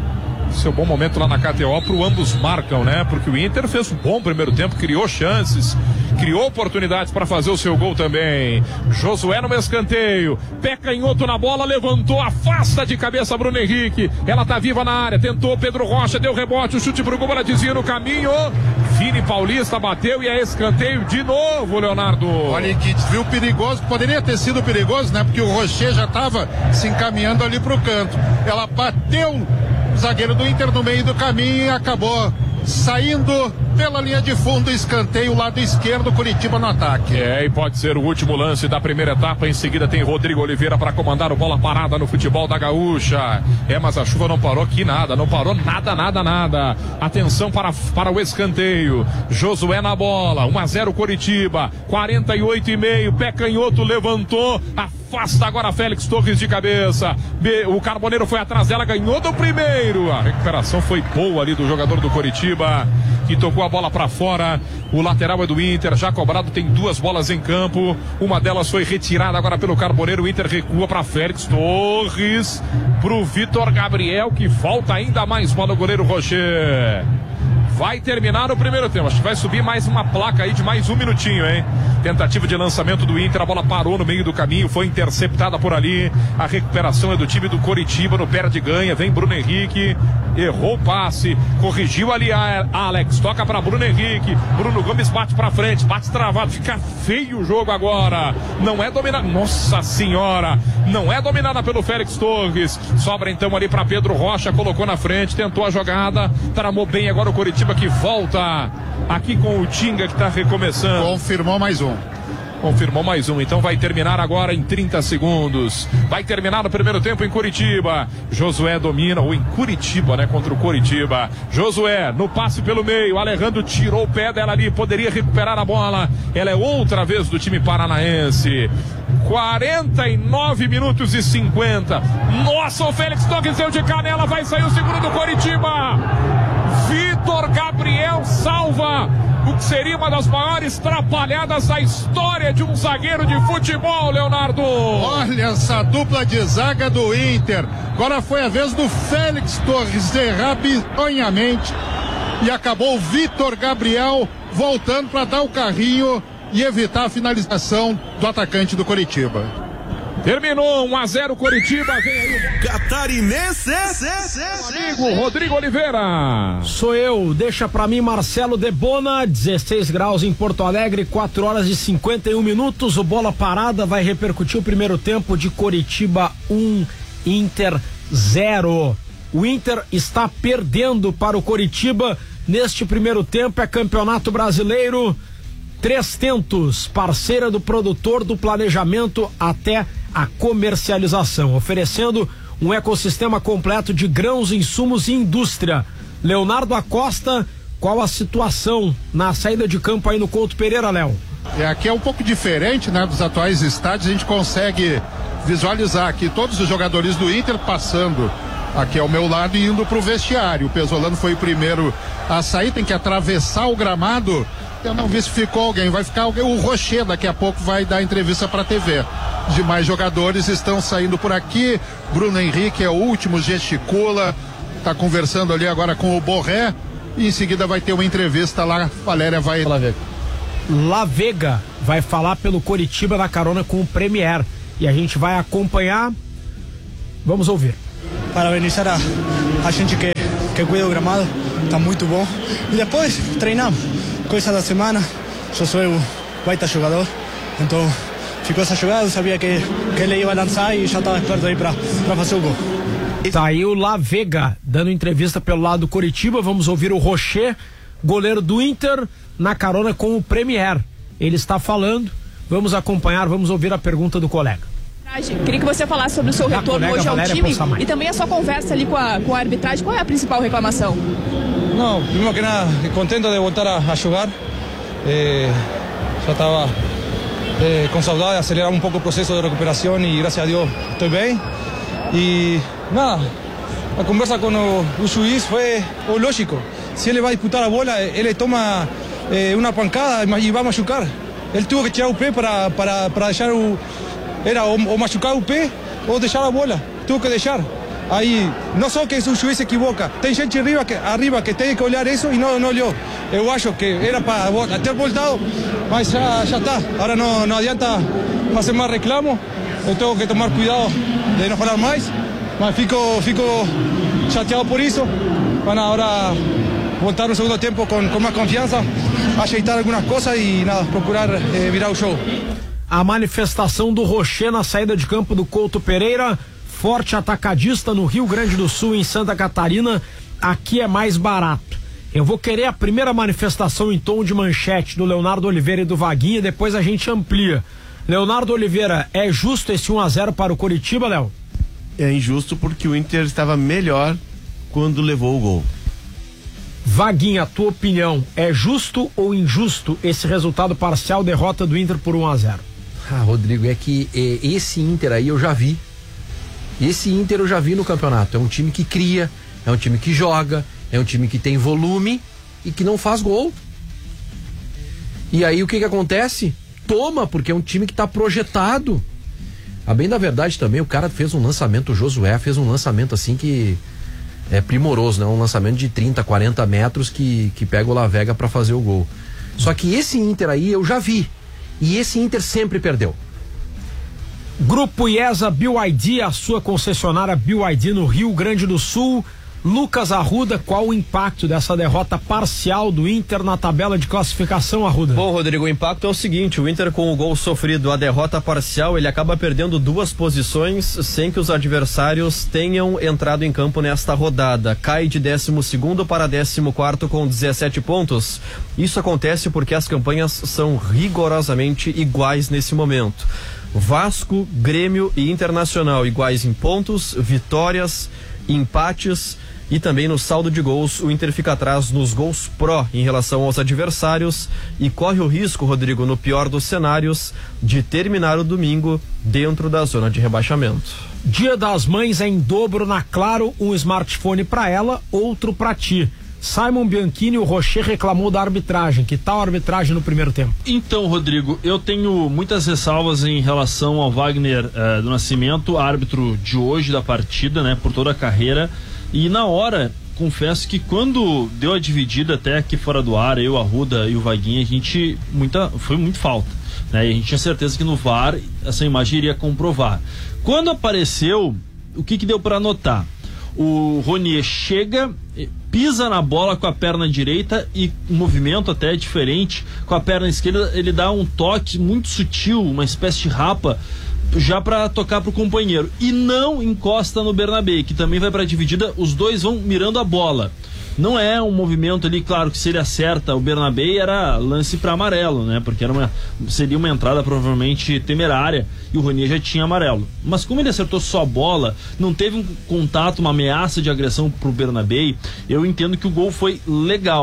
Seu bom momento lá na K T O pro ambos marcam, né? Porque o Inter fez um bom primeiro tempo, criou chances, criou oportunidades para fazer o seu gol também. Josué no escanteio, pé canhoto na bola, levantou, afasta de cabeça Bruno Henrique. Ela tá viva na área, tentou Pedro Rocha, deu rebote, o chute pro gol, ela desvia no caminho. Vini Paulista bateu e é escanteio de novo, Leonardo. Olha que viu perigoso, poderia ter sido perigoso, né? Porque o Rocher já tava se encaminhando ali pro canto. Ela bateu o zagueiro do Inter no meio do caminho e acabou saindo pela linha de fundo, escanteio, lado esquerdo, Coritiba no ataque. É, e pode ser o último lance da primeira etapa. Em seguida tem Rodrigo Oliveira para comandar o bola parada no futebol da Gaúcha. É, mas a chuva não parou aqui nada, não parou nada, nada, nada. Atenção para, para o escanteio. Josué na bola, um a zero Coritiba, quarenta e oito e meio, pé canhoto levantou, afasta agora Félix Torres de cabeça. O Carboneiro foi atrás dela, ganhou do primeiro. A recuperação foi boa ali do jogador do Coritiba, que tocou a bola para fora. O lateral é do Inter, já cobrado, tem duas bolas em campo. Uma delas foi retirada agora pelo Carboneiro. O Inter recua para Félix Torres, pro Vitor Gabriel, que falta ainda mais para o goleiro Rocher. Vai terminar o primeiro tempo. Acho que vai subir mais uma placa aí de mais um minutinho, hein? Tentativa de lançamento do Inter. A bola parou no meio do caminho. Foi interceptada por ali. A recuperação é do time do Coritiba. No perde ganha. Vem Bruno Henrique. Errou o passe. Corrigiu ali a Alex. Toca para Bruno Henrique. Bruno Gomes bate para frente. Bate travado. Fica feio o jogo agora. Não é dominada. Nossa senhora. Não é dominada pelo Félix Torres. Sobra então ali para Pedro Rocha. Colocou na frente. Tentou a jogada. Tramou bem agora o Coritiba, que volta aqui com o Tinga, que está recomeçando. Confirmou mais um. Confirmou mais um, então vai terminar agora em trinta segundos. Vai terminar no primeiro tempo em Curitiba. Josué domina, ou em Curitiba, né, contra o Coritiba. Josué no passe pelo meio. Alejandro tirou o pé dela ali, poderia recuperar a bola. Ela é outra vez do time paranaense. quarenta e nove minutos e cinquenta. Nossa, o Félix Torres deu de canela, vai sair o segundo do Coritiba. Vitor Gabriel salva o que seria uma das maiores trapalhadas da história de um zagueiro de futebol, Leonardo. Olha essa dupla de zaga do Inter. Agora foi a vez do Félix Torres errar bizonhamente e acabou o Vitor Gabriel voltando para dar o carrinho e evitar a finalização do atacante do Coritiba. Terminou um a zero Coritiba, vem aí Catarinense, amigo Rodrigo Oliveira. Sou eu, deixa pra mim Marcelo Debona, dezesseis graus em Porto Alegre, quatro horas e cinquenta e um minutos. O bola parada vai repercutir o primeiro tempo de Coritiba um, Inter zero. O Inter está perdendo para o Coritiba neste primeiro tempo, é Campeonato Brasileiro. Três Tentos, parceira do produtor, do planejamento até a comercialização, oferecendo um ecossistema completo de grãos, insumos e indústria. Leonardo Acosta, qual a situação na saída de campo aí no Couto Pereira, Léo? É, aqui é um pouco diferente, né, dos atuais estádios. A gente consegue visualizar aqui todos os jogadores do Inter passando aqui ao meu lado, e indo pro vestiário. O Pesolano foi o primeiro a sair, tem que atravessar o gramado. Eu não vi se ficou alguém, vai ficar alguém. O Rocher daqui a pouco vai dar entrevista para a T V. Os demais jogadores estão saindo por aqui. Bruno Henrique é o último, gesticula, está conversando ali agora com o Borré, e em seguida vai ter uma entrevista lá. Valéria vai... La Vega vai falar pelo Coritiba na carona com o Premier, e a gente vai acompanhar. Vamos ouvir. Parabenizar a, a gente que, que cuida do gramado, está muito bom. E depois treinamos. Coisa da semana, eu sou o baita jogador, então ficou essa jogada, eu sabia que, que ele ia lançar e já estava esperto aí para fazer o gol. Tá aí o La Vega dando entrevista pelo lado do Coritiba. Vamos ouvir o Rocher, goleiro do Inter, na carona com o Premier. Ele está falando, vamos acompanhar, vamos ouvir a pergunta do colega. Queria que você falasse sobre o seu retorno hoje ao time e também a sua conversa ali com a, com a arbitragem. Qual é a principal reclamação? Não, primeiro que nada, contento de voltar a, a jogar. Eh, já estava eh, com saudade de acelerar um pouco o processo de recuperação e, graças a Deus, estou bem. E nada, a conversa com o, o juiz foi o lógico. Se ele vai disputar a bola, ele toma eh, uma pancada e vai machucar. Ele teve que tirar o pé para, para, para deixar o... Era ou, ou machucar o pé ou deixar a bola. Teve que deixar. Aí, não só que o juiz se equivoca, tem gente arriba que, arriba que tem que olhar isso e não, não olhou. Eu acho que era para ter voltado, mas já, já está. Agora não, não adianta fazer mais reclamo. Eu tenho que tomar cuidado de não falar mais, mas fico, fico chateado por isso. Van agora voltar no segundo tempo com, com mais confiança, ajeitar algumas coisas e nada, procurar eh, virar o jogo. A manifestação do Rocher na saída de campo do Couto Pereira. Forte atacadista no Rio Grande do Sul, em Santa Catarina, aqui é mais barato. Eu vou querer a primeira manifestação em tom de manchete do Leonardo Oliveira e do Vaguinha, depois a gente amplia. Leonardo Oliveira, é justo esse um a zero para o Coritiba, Léo? É injusto porque o Inter estava melhor quando levou o gol. Vaguinha, a tua opinião, é justo ou injusto esse resultado parcial, derrota do Inter por um a zero? Ah, Rodrigo, é que é, esse Inter aí eu já vi. Esse Inter eu já vi no campeonato. É um time que cria, é um time que joga, é um time que tem volume e que não faz gol. E aí o que que acontece? Toma, porque é um time que tá projetado. A bem da verdade também, o cara fez um lançamento, o Josué fez um lançamento assim que é primoroso, né? Um lançamento de trinta, quarenta metros que, que pega o La Vega pra fazer o gol. Só que esse Inter aí eu já vi. E esse Inter sempre perdeu. Grupo IESA B Y D, a sua concessionária B Y D no Rio Grande do Sul. Lucas Arruda, qual o impacto dessa derrota parcial do Inter na tabela de classificação, Arruda? Bom, Rodrigo, o impacto é o seguinte: o Inter, com o gol sofrido, a derrota parcial, ele acaba perdendo duas posições sem que os adversários tenham entrado em campo nesta rodada. Cai de décimo segundo para décimo quarto com dezessete pontos. Isso acontece porque as campanhas são rigorosamente iguais nesse momento. Vasco, Grêmio e Internacional iguais em pontos, vitórias, empates e também no saldo de gols. O Inter fica atrás nos gols pró em relação aos adversários e corre o risco, Rodrigo, no pior dos cenários, de terminar o domingo dentro da zona de rebaixamento. Dia das Mães é em dobro na Claro, um smartphone para ela, outro para ti. Simon Bianchini, o Rocher reclamou da arbitragem. Que tal a arbitragem no primeiro tempo? Então, Rodrigo, eu tenho muitas ressalvas em relação ao Wagner uh, do Nascimento, árbitro de hoje da partida, né, por toda a carreira. E na hora, confesso que quando deu a dividida até aqui fora do ar, eu, a Arruda e o Vaguinha, a gente, muita, foi muito falta, né? E a gente tinha certeza que no V A R essa imagem iria comprovar. Quando apareceu, o que que deu para notar? O Ronier chega, pisa na bola com a perna direita e um movimento até diferente com a perna esquerda, ele dá um toque muito sutil, uma espécie de rapa, já para tocar pro companheiro, e não encosta no Bernabé, que também vai para a dividida, os dois vão mirando a bola. Não é um movimento ali, claro que se ele acerta o Bernabé era lance para amarelo, né? Porque era uma, seria uma entrada provavelmente temerária e o Ronier já tinha amarelo. Mas como ele acertou só a bola, não teve um contato, uma ameaça de agressão pro Bernabé, eu entendo que o gol foi legal.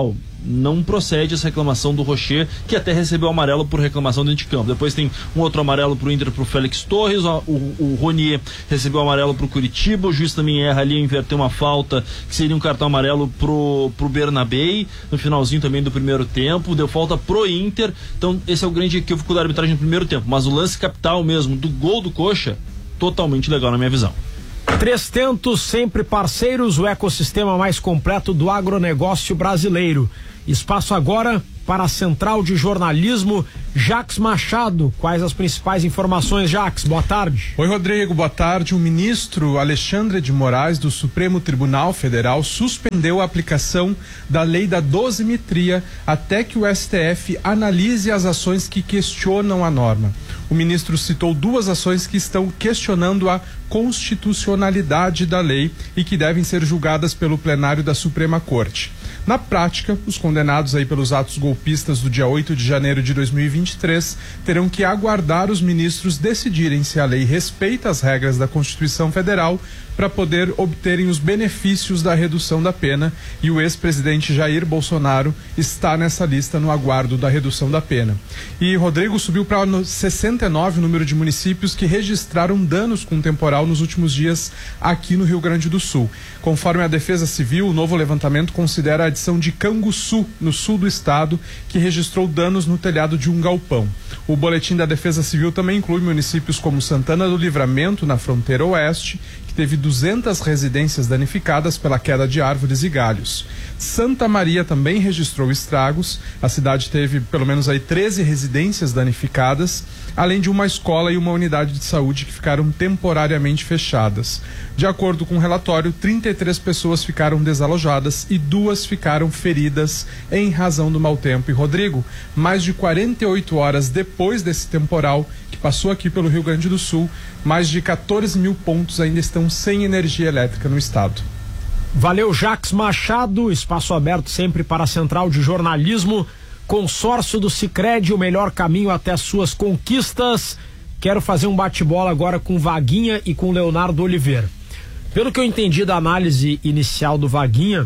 não procede essa reclamação do Rocher, que até recebeu amarelo por reclamação dentro de campo. Depois tem um outro amarelo pro Inter, pro Félix Torres, o, o, o Ronier recebeu amarelo pro Curitiba, o juiz também erra ali, inverteu uma falta que seria um cartão amarelo pro, pro Bernabei, no finalzinho também do primeiro tempo, deu falta pro Inter. Então esse é o grande equívoco da arbitragem no primeiro tempo, mas o lance capital mesmo do gol do Coxa, totalmente legal na minha visão. Três Tentos, sempre parceiros, o ecossistema mais completo do agronegócio brasileiro. Espaço agora para a Central de Jornalismo, Jacques Machado. Quais as principais informações, Jacques? Boa tarde. Oi, Rodrigo, boa tarde. O ministro Alexandre de Moraes, do Supremo Tribunal Federal, suspendeu a aplicação da lei da dosimetria até que o S T F analise as ações que questionam a norma. O ministro citou duas ações que estão questionando a constitucionalidade da lei e que devem ser julgadas pelo plenário da Suprema Corte. Na prática, os condenados aí pelos atos golpistas do dia oito de janeiro de dois mil e vinte e três terão que aguardar os ministros decidirem se a lei respeita as regras da Constituição Federal para poder obterem os benefícios da redução da pena, e o ex-presidente Jair Bolsonaro está nessa lista no aguardo da redução da pena. E, Rodrigo, subiu para sessenta e nove o número de municípios que registraram danos com temporal nos últimos dias aqui no Rio Grande do Sul. Conforme a Defesa Civil, o novo levantamento considera a adição de Canguçu, no sul do estado, que registrou danos no telhado de um galpão. O boletim da Defesa Civil também inclui municípios como Santana do Livramento, na fronteira oeste, que teve duzentas residências danificadas pela queda de árvores e galhos. Santa Maria também registrou estragos. A cidade teve pelo menos aí treze residências danificadas, além de uma escola e uma unidade de saúde que ficaram temporariamente fechadas. De acordo com o relatório, trinta e três pessoas ficaram desalojadas e duas ficaram feridas em razão do mau tempo. E, Rodrigo, mais de quarenta e oito horas depois desse temporal que passou aqui pelo Rio Grande do Sul, mais de quatorze mil pontos ainda estão sem energia elétrica no estado. Valeu, Jacques Machado. Espaço aberto sempre para a Central de Jornalismo. Consórcio do Sicredi, o melhor caminho até as suas conquistas. Quero fazer um bate-bola agora com Vaguinha e com Leonardo Oliveira. Pelo que eu entendi da análise inicial do Vaguinha,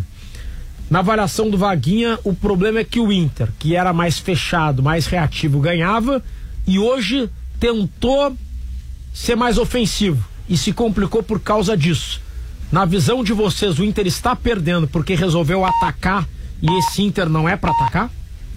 na avaliação do Vaguinha, o problema é que o Inter, que era mais fechado, mais reativo, ganhava, e hoje tentou ser mais ofensivo e se complicou por causa disso. Na visão de vocês, o Inter está perdendo porque resolveu atacar e esse Inter não é para atacar?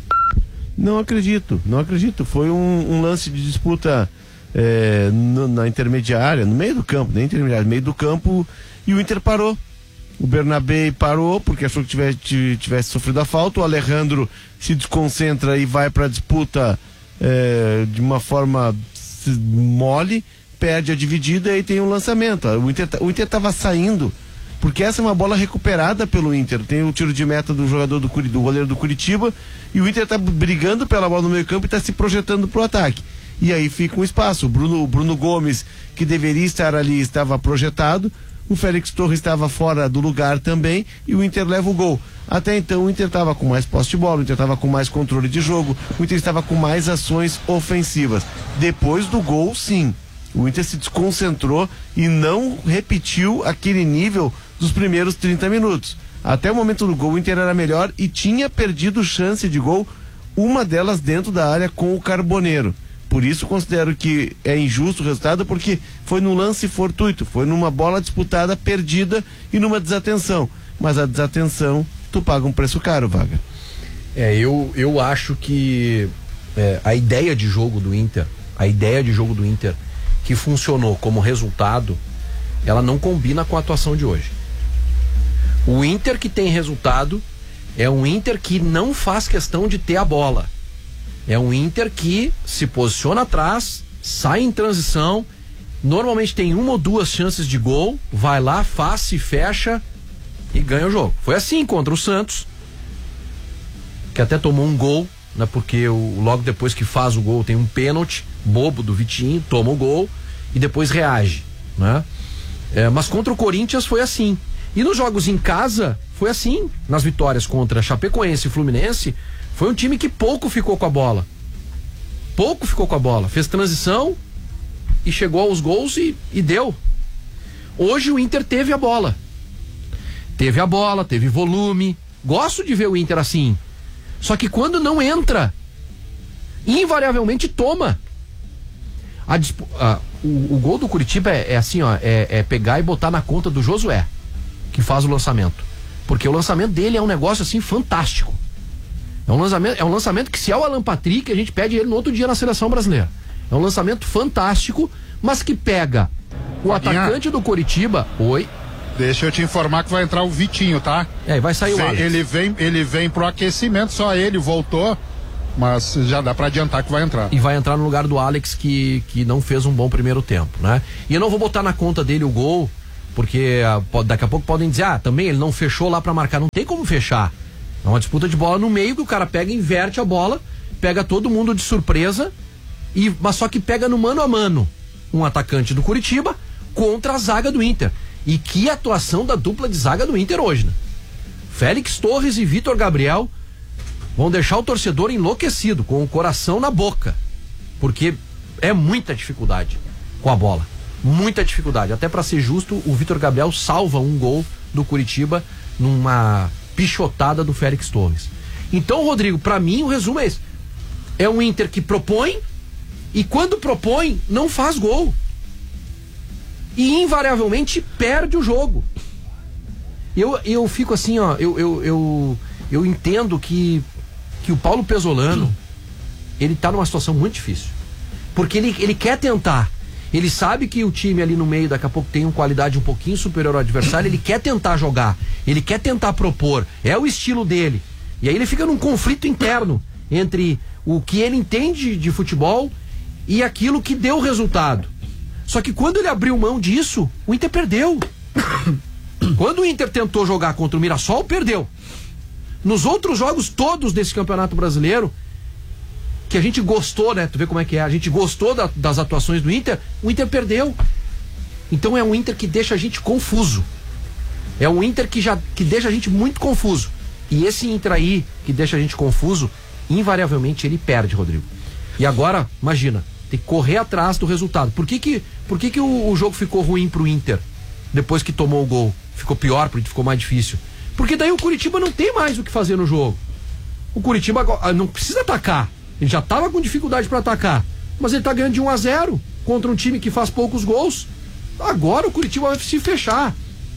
Não acredito, não acredito. Foi um, um lance de disputa é, no, na intermediária, no meio do campo, nem intermediária, no meio do campo, e o Inter parou. O Bernabei parou porque achou que tivesse, tivesse sofrido a falta. O Alejandro se desconcentra e vai para a disputa é, de uma forma mole, perde a dividida e tem um lançamento. O Inter o Inter estava saindo, porque essa é uma bola recuperada pelo Inter. Tem o tiro de meta do jogador do, Curi, do goleiro do Curitiba, e o Inter está brigando pela bola no meio campo e está se projetando para o ataque. E aí fica um espaço. O Bruno, o Bruno Gomes, que deveria estar ali, estava projetado. O Félix Torres estava fora do lugar também, e o Inter leva o gol. Até então o Inter estava com mais posse de bola, o Inter estava com mais controle de jogo, o Inter estava com mais ações ofensivas. Depois do gol, sim, o Inter se desconcentrou e não repetiu aquele nível dos primeiros trinta minutos. Até o momento do gol, o Inter era melhor e tinha perdido chance de gol, uma delas dentro da área com o Carboneiro. Por isso considero que é injusto o resultado, porque foi num lance fortuito, foi numa bola disputada, perdida e numa desatenção. Mas a desatenção, tu paga um preço caro, Vaga. É, eu, eu acho que é, a ideia de jogo do Inter, a ideia de jogo do Inter que funcionou como resultado, ela não combina com a atuação de hoje. O Inter que tem resultado é um Inter que não faz questão de ter a bola. É um Inter que se posiciona atrás, sai em transição, normalmente tem uma ou duas chances de gol, vai lá, faz, se fecha e ganha o jogo. Foi assim contra o Santos, que até tomou um gol, né, porque o, logo depois que faz o gol tem um pênalti bobo do Vitinho, toma o gol e depois reage, né? É, mas contra o Corinthians foi assim. E nos jogos em casa foi assim. Nas vitórias contra Chapecoense e Fluminense, foi um time que pouco ficou com a bola. Pouco ficou com a bola. Fez transição e chegou aos gols e, e deu. Hoje o Inter teve a bola. Teve a bola, teve volume. Gosto de ver o Inter assim. Só que quando não entra, invariavelmente toma. A, a, o, o gol do Curitiba é, é assim, ó, é, é pegar e botar na conta do Josué, que faz o lançamento. Porque o lançamento dele é um negócio assim fantástico. É um lançamento, é um lançamento que, se é o Alan Patrick, a gente pede ele no outro dia na seleção brasileira. É um lançamento fantástico, mas que pega o atacante do Curitiba. Oi. Deixa eu te informar que vai entrar o Vitinho, tá? É, vai sair o Alex. Ele vem, ele vem pro aquecimento, só ele voltou, mas já dá pra adiantar que vai entrar. E vai entrar no lugar do Alex, que, que não fez um bom primeiro tempo, né? E eu não vou botar na conta dele o gol, porque uh, daqui a pouco podem dizer, ah, também ele não fechou lá pra marcar. Não tem como fechar. É uma disputa de bola no meio, que o cara pega, inverte a bola, pega todo mundo de surpresa, e, mas só que pega no mano a mano um atacante do Curitiba contra a zaga do Inter. E que atuação da dupla de zaga do Inter hoje, né? Félix Torres e Vitor Gabriel vão deixar o torcedor enlouquecido, com o coração na boca, porque é muita dificuldade com a bola, muita dificuldade. Até para ser justo, o Vitor Gabriel salva um gol do Curitiba numa pichotada do Félix Torres. Então, Rodrigo, para mim o resumo é esse: é um Inter que propõe, e quando propõe não faz gol, e invariavelmente perde o jogo. Eu, eu fico assim, ó, eu, eu, eu, eu entendo que, que o Paulo Pesolano, ele tá numa situação muito difícil, porque ele, ele quer tentar, ele sabe que o time ali no meio daqui a pouco tem uma qualidade um pouquinho superior ao adversário, ele quer tentar jogar, ele quer tentar propor, é o estilo dele, e aí ele fica num conflito interno entre o que ele entende de futebol e aquilo que deu resultado. Só que quando ele abriu mão disso, o Inter perdeu. Quando o Inter tentou jogar contra o Mirassol, perdeu. Nos outros jogos todos desse Campeonato Brasileiro, que a gente gostou, né? Tu vê como é que é, a gente gostou da, das atuações do Inter, o Inter perdeu. Então é um Inter que deixa a gente confuso. É um Inter que, já, que deixa a gente muito confuso. E esse Inter aí, que deixa a gente confuso, invariavelmente ele perde, Rodrigo. E agora, imagina, tem que correr atrás do resultado. Por que que, por que, que o, o jogo ficou ruim pro Inter depois que tomou o gol? Ficou pior, porque ficou mais difícil. Porque daí o Curitiba não tem mais o que fazer no jogo. O Curitiba não precisa atacar. Ele já tava com dificuldade para atacar, mas ele tá ganhando de um a zero contra um time que faz poucos gols. Agora o Curitiba vai se fechar.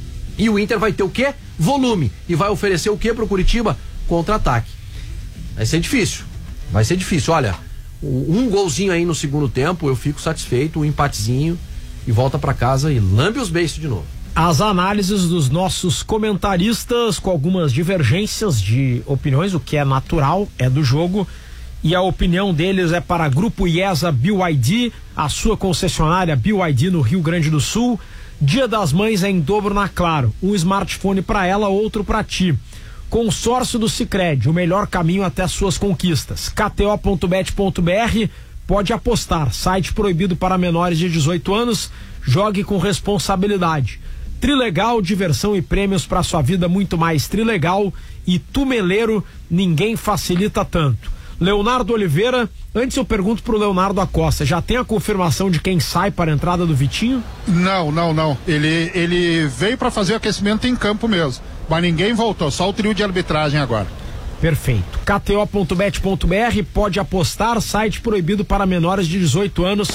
E o Inter vai ter o quê? Volume. E vai oferecer o quê pro Curitiba? Contra-ataque. Vai ser difícil. Vai ser difícil. Olha, um golzinho aí no segundo tempo, eu fico satisfeito, um empatezinho, e volta para casa e lambe os beiços de novo. As análises dos nossos comentaristas, com algumas divergências de opiniões, o que é natural, é do jogo, e a opinião deles é para Grupo IESA B Y D, a sua concessionária B Y D no Rio Grande do Sul. Dia das Mães é em dobro na Claro, um smartphone para ela, outro para ti. Consórcio do Sicredi, o melhor caminho até suas conquistas. K T O ponto bet ponto B R, pode apostar, site proibido para menores de dezoito anos, jogue com responsabilidade. Trilegal, diversão e prêmios para sua vida muito mais Trilegal, e Tumeleiro, ninguém facilita tanto. Leonardo Oliveira, antes eu pergunto pro Leonardo Acosta, já tem a confirmação de quem sai para a entrada do Vitinho? Não, não, não. Ele, ele veio para fazer o aquecimento em campo mesmo, mas ninguém voltou, só o trio de arbitragem agora. Perfeito. K T O ponto bet ponto B R, pode apostar, site proibido para menores de dezoito anos.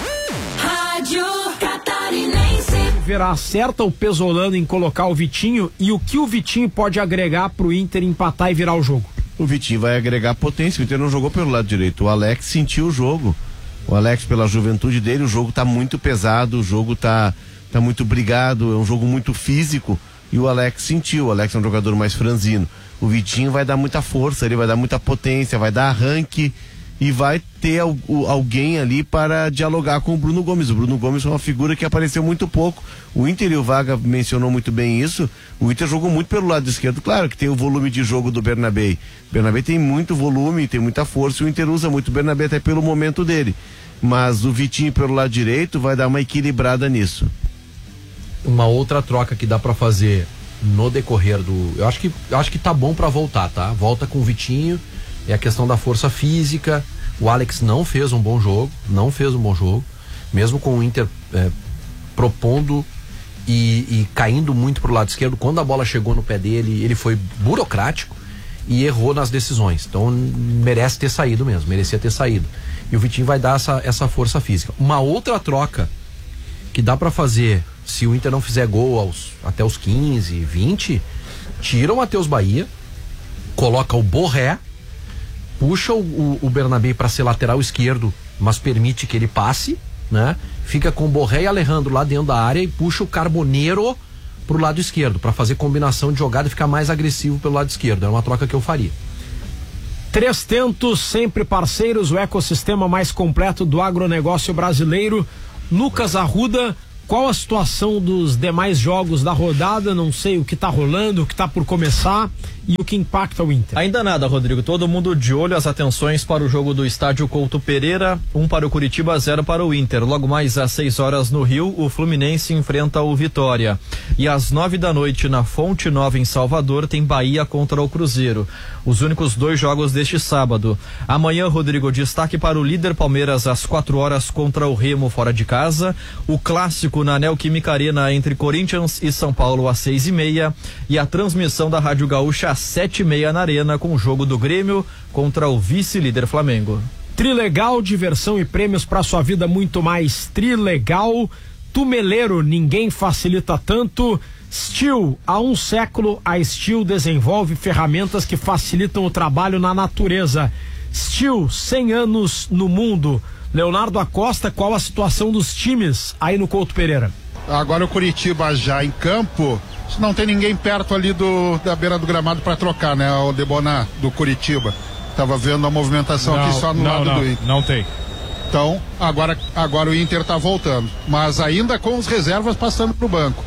Rádio Catarinense. Verá, acerta o Pesolano em colocar o Vitinho, e o que o Vitinho pode agregar pro Inter empatar e virar o jogo? O Vitinho vai agregar potência. O Inter não jogou pelo lado direito. O Alex sentiu o jogo. O Alex, pela juventude dele, o jogo tá muito pesado, o jogo tá, tá muito brigado, é um jogo muito físico, e o Alex sentiu. O Alex é um jogador mais franzino. O Vitinho vai dar muita força, ele vai dar muita potência, vai dar arranque, e vai ter al, alguém ali para dialogar com o Bruno Gomes. O Bruno Gomes é uma figura que apareceu muito pouco. O Inter, e o Vaga mencionou muito bem isso, o Inter jogou muito pelo lado esquerdo. Claro que tem o volume de jogo do Bernabé. O Bernabé tem muito volume, tem muita força, e o Inter usa muito o Bernabé até pelo momento dele. Mas o Vitinho pelo lado direito vai dar uma equilibrada nisso. Uma outra troca que dá para fazer no decorrer do... Eu acho que, eu acho que tá bom para voltar, tá? Volta com o Vitinho, é a questão da força física. O Alex não fez um bom jogo, não fez um bom jogo, mesmo com o Inter é, propondo e, e caindo muito pro lado esquerdo. Quando a bola chegou no pé dele, ele foi burocrático, e errou nas decisões. Então merece ter saído mesmo, merecia ter saído. E o Vitinho vai dar essa, essa força física. Uma outra troca que dá para fazer, se o Inter não fizer gol aos, até os quinze, vinte, tira o Matheus Bahia, coloca o Borré, puxa o, o, o Bernabé para ser lateral esquerdo, mas permite que ele passe, né? Fica com o Borré e Alejandro lá dentro da área e puxa o Carboneiro pro lado esquerdo, para fazer combinação de jogada e ficar mais agressivo pelo lado esquerdo. É uma troca que eu faria. Três Tentos, sempre parceiros, o ecossistema mais completo do agronegócio brasileiro. Lucas Arruda, qual a situação dos demais jogos da rodada? Não sei o que tá rolando, o que tá por começar e o que impacta o Inter. Ainda nada, Rodrigo. Todo mundo de olho, as atenções para o jogo do estádio Couto Pereira, um para o Curitiba, zero para o Inter. Logo mais às seis horas no Rio, o Fluminense enfrenta o Vitória. E às nove da noite na Fonte Nova em Salvador tem Bahia contra o Cruzeiro. Os únicos dois jogos deste sábado. Amanhã, Rodrigo, destaque para o líder Palmeiras às quatro horas contra o Remo fora de casa. O clássico na Neoquímica Arena entre Corinthians e São Paulo às seis e meia. E a transmissão da Rádio Gaúcha às sete e meia na Arena com o jogo do Grêmio contra o vice-líder Flamengo. Trilegal, diversão e prêmios para sua vida muito mais. Trilegal, Tumeleiro, ninguém facilita tanto. Steel, há um século a Steel desenvolve ferramentas que facilitam o trabalho na natureza. Steel, cem anos no mundo. Leonardo Acosta, qual a situação dos times aí no Couto Pereira? Agora o Curitiba já em campo, não tem ninguém perto ali do, da beira do gramado para trocar, né? O Deboná do Curitiba. Tava vendo a movimentação não, aqui só no não, lado não, do Inter. Não tem. Então, agora, agora o Inter tá voltando, mas ainda com os reservas passando pro banco.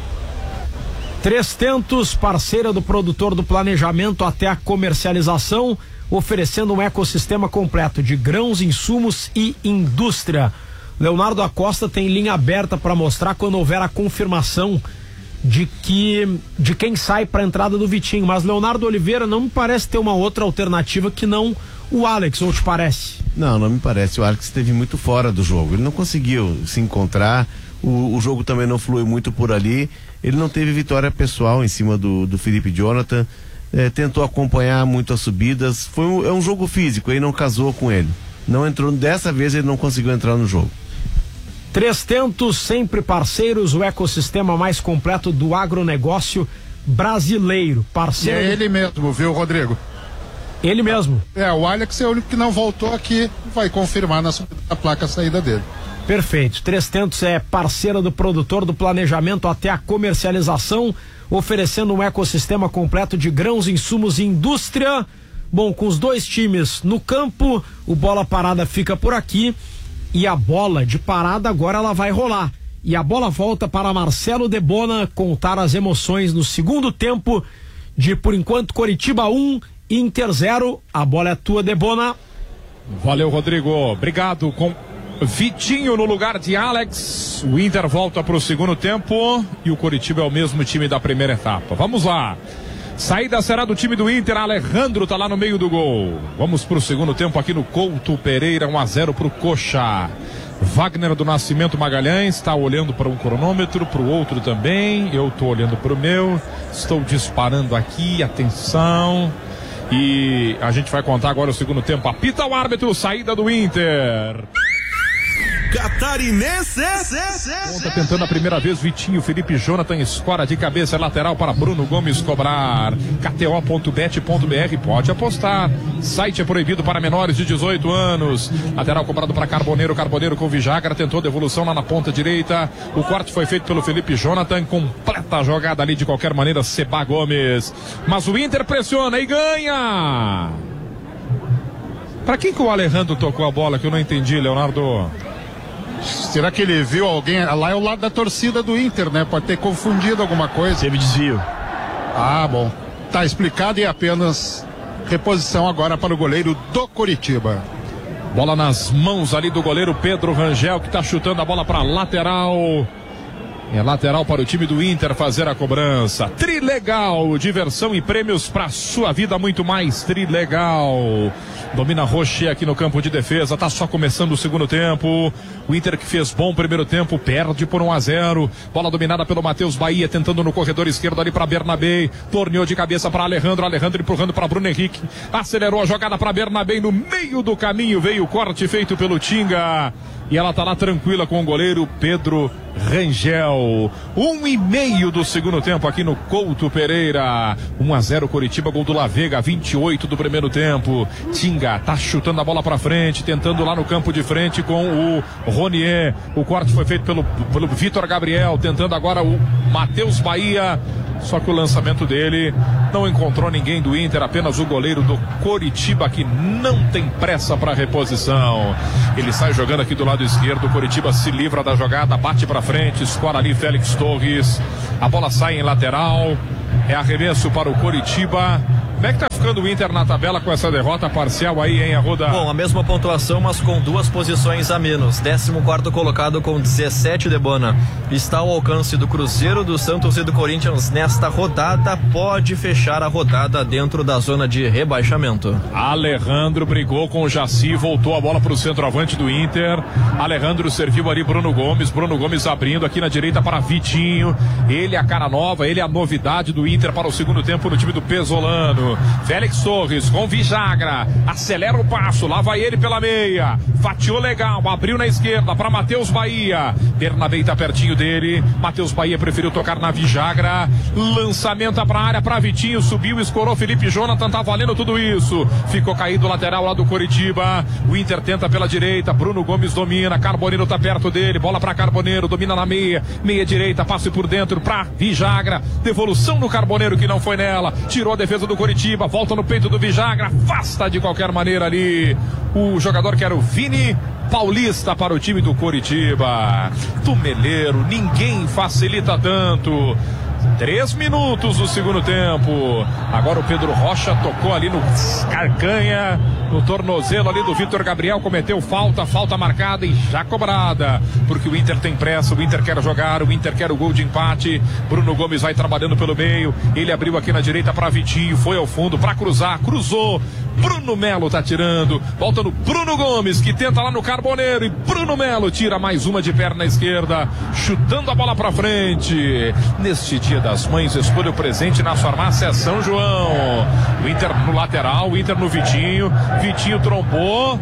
Três Tentos, parceira do produtor do planejamento até a comercialização, oferecendo um ecossistema completo de grãos, insumos e indústria. Leonardo Acosta tem linha aberta para mostrar quando houver a confirmação de que de quem sai para a entrada do Vitinho, mas Leonardo Oliveira não me parece ter uma outra alternativa que não o Alex, ou te parece? Não, não me parece. O Alex esteve muito fora do jogo, ele não conseguiu se encontrar, o, o jogo também não flui muito por ali, ele não teve vitória pessoal em cima do, do Felipe Jonathan, é, tentou acompanhar muito as subidas, foi um, é um jogo físico, ele não casou com ele, não entrou, dessa vez ele não conseguiu entrar no jogo. Três Tentos, sempre parceiros, o ecossistema mais completo do agronegócio brasileiro. Parceiro. É ele mesmo, viu, Rodrigo? Ele mesmo. É, o Alex é o único que não voltou aqui, vai confirmar na a placa a saída dele. Perfeito. Três Tentos é parceira do produtor do planejamento até a comercialização, oferecendo um ecossistema completo de grãos, insumos e indústria. Bom, com os dois times no campo, o Bola Parada fica por aqui. E a bola de parada agora ela vai rolar. E a bola volta para Marcelo Debona contar as emoções no segundo tempo de, por enquanto, Coritiba um, Inter zero. A bola é tua, Debona. Valeu, Rodrigo. Obrigado. Com Vitinho no lugar de Alex. O Inter volta para o segundo tempo e o Coritiba é o mesmo time da primeira etapa. Vamos lá. Saída será do time do Inter, Alejandro tá lá no meio do gol. Vamos pro segundo tempo aqui no Couto Pereira, um a zero pro Coxa. Wagner do Nascimento Magalhães está olhando para um cronômetro, pro outro também. Eu tô olhando pro meu. Estou disparando aqui, atenção. E a gente vai contar agora o segundo tempo. Apita o árbitro, saída do Inter. Catarinense. Ponta tentando a primeira vez, Vitinho, Felipe Jonathan escora de cabeça, lateral para Bruno Gomes cobrar. K T O ponto bet ponto B R, pode apostar. Site é proibido para menores de dezoito anos. Lateral cobrado para Carboneiro, Carboneiro com Vijagra, tentou devolução lá na ponta direita. O corte foi feito pelo Felipe Jonathan, completa a jogada ali de qualquer maneira, Seba Gomes. Mas o Inter pressiona e ganha. Para quem que o Alejandro tocou a bola que eu não entendi, Leonardo? Será que ele viu alguém? Lá é o lado da torcida do Inter, né? Pode ter confundido alguma coisa. Teve desvio. Ah, bom. Tá explicado e apenas reposição agora para o goleiro do Coritiba. Bola nas mãos ali do goleiro Pedro Rangel, que tá chutando a bola para lateral. É lateral para o time do Inter fazer a cobrança. Trilegal, diversão e prêmios para sua vida, muito mais. Trilegal. Domina Rocher aqui no campo de defesa, tá só começando o segundo tempo. O Inter, que fez bom primeiro tempo, perde por um a zero. Bola dominada pelo Matheus Bahia, tentando no corredor esquerdo ali para Bernabé. Torneou de cabeça para Alejandro, Alejandro empurrando para Bruno Henrique. Acelerou a jogada para Bernabé, no meio do caminho veio o corte feito pelo Tinga. E ela tá lá tranquila com o goleiro Pedro Rangel. Um e meio do segundo tempo aqui no Couto Pereira. um a zero Coritiba, gol do La Vega, vinte e oito do primeiro tempo. Tinga tá chutando a bola pra frente, tentando lá no campo de frente com o Ronier. O corte foi feito pelo, pelo Vitor Gabriel, tentando agora o Matheus Bahia. Só que o lançamento dele não encontrou ninguém do Inter, apenas o goleiro do Coritiba, que não tem pressa para reposição. Ele sai jogando aqui do lado esquerdo, o Coritiba se livra da jogada, bate para frente, escora ali Félix Torres. A bola sai em lateral, é arremesso para o Coritiba. Como é que tá ficando o Inter na tabela com essa derrota parcial aí, hein, Arruda? Bom, a mesma pontuação, mas com duas posições a menos. décimo quarto colocado com dezessete de Bona. Está ao alcance do Cruzeiro, do Santos e do Corinthians nesta rodada. Pode fechar a rodada dentro da zona de rebaixamento. Alejandro brigou com o Jaci, voltou a bola para o centroavante do Inter. Alejandro serviu ali Bruno Gomes. Bruno Gomes abrindo aqui na direita para Vitinho. Ele é a cara nova, ele é a novidade do Inter para o segundo tempo no time do Pesolano. Félix Torres com Vijagra, acelera o passo, lá vai ele pela meia, fatiou legal, abriu na esquerda para Matheus Bahia. Bernabé tá pertinho dele, Matheus Bahia preferiu tocar na Vijagra, lançamento para a área para Vitinho, subiu, escorou Felipe Jonathan, tá valendo tudo isso, ficou caído o lateral lá do Coritiba. O Inter tenta pela direita, Bruno Gomes domina, Carboneiro tá perto dele, bola para Carboneiro, domina na meia, meia direita, passe por dentro para Vijagra, devolução no Carboneiro que não foi nela, tirou a defesa do Coritiba. Volta no peito do Vijagra, afasta de qualquer maneira ali o jogador que era o Vini Paulista para o time do Coritiba. Tumeleiro, ninguém facilita tanto. Três minutos do segundo tempo. Agora o Pedro Rocha tocou ali no carcanha, no tornozelo ali do Vitor Gabriel, cometeu falta, falta marcada e já cobrada, porque o Inter tem pressa, o Inter quer jogar, o Inter quer o gol de empate. Bruno Gomes vai trabalhando pelo meio, ele abriu aqui na direita para Vitinho, foi ao fundo para cruzar, cruzou. Bruno Melo tá tirando, volta no Bruno Gomes, que tenta lá no Carboneiro, e Bruno Melo tira mais uma de perna esquerda, chutando a bola pra frente. Neste Dia das Mães, escolha o presente na farmácia São João. O Inter no lateral, o Inter no Vitinho, Vitinho trombou,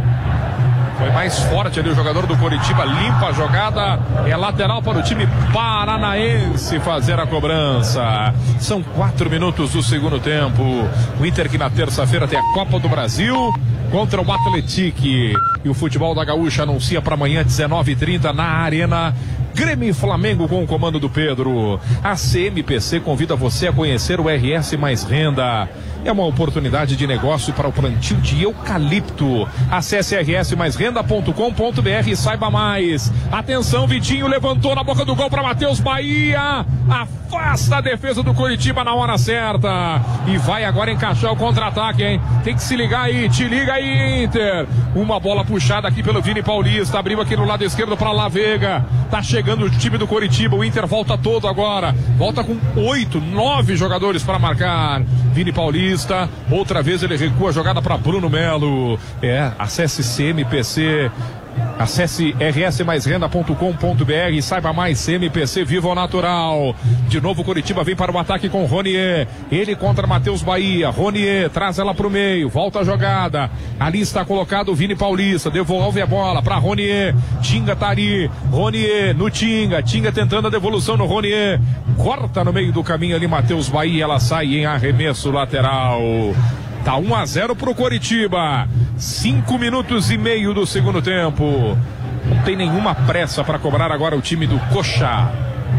foi mais forte ali o jogador do Coritiba, limpa a jogada, é lateral para o time paranaense fazer a cobrança. São quatro minutos do segundo tempo. O Inter que na terça-feira tem a Copa do Brasil contra o Atlético. E o futebol da Gaúcha anuncia para amanhã, dezenove e trinta, na Arena, Grêmio e Flamengo com o comando do Pedro. A C M P C convida você a conhecer o R S Mais Renda. É uma oportunidade de negócio para o plantio de eucalipto. Acesse r s mais renda ponto com ponto b r e saiba mais. Atenção, Vitinho levantou na boca do gol para Matheus Bahia. Afasta a defesa do Coritiba na hora certa. E vai agora encaixar o contra-ataque, hein? Tem que se ligar aí, te liga aí, Inter. Uma bola puxada aqui pelo Vini Paulista. Abriu aqui no lado esquerdo para La Vega. Tá chegando o time do Coritiba. O Inter volta todo agora. Volta com oito, nove jogadores para marcar. Vini Paulista. Outra vez ele recua a jogada para Bruno Melo. É, acesse C M P C. Acesse r s mais renda ponto com ponto b r e saiba mais. C M P C Viva o Natural. De novo Coritiba vem para o ataque com Ronier. Ele contra Matheus Bahia. Ronier traz ela para o meio. Volta a jogada. Ali está colocado o Vini Paulista. Devolve a bola para Ronier. Tinga tá ali. Ronier no Tinga. Tinga tentando a devolução no Ronier. Corta no meio do caminho ali Matheus Bahia. Ela sai em arremesso lateral. Tá um a zero pro Coritiba. Cinco minutos e meio do segundo tempo. Não tem nenhuma pressa para cobrar agora o time do Coxa.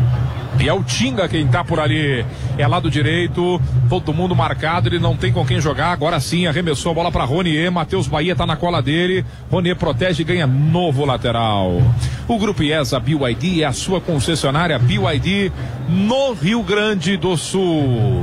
E é o Tinga quem tá por ali. É lado direito, todo mundo marcado, ele não tem com quem jogar. Agora sim, arremessou a bola para Ronier. Matheus Bahia tá na cola dele. Ronier protege e ganha novo lateral. O Grupo IESA B Y D é a sua concessionária B Y D no Rio Grande do Sul.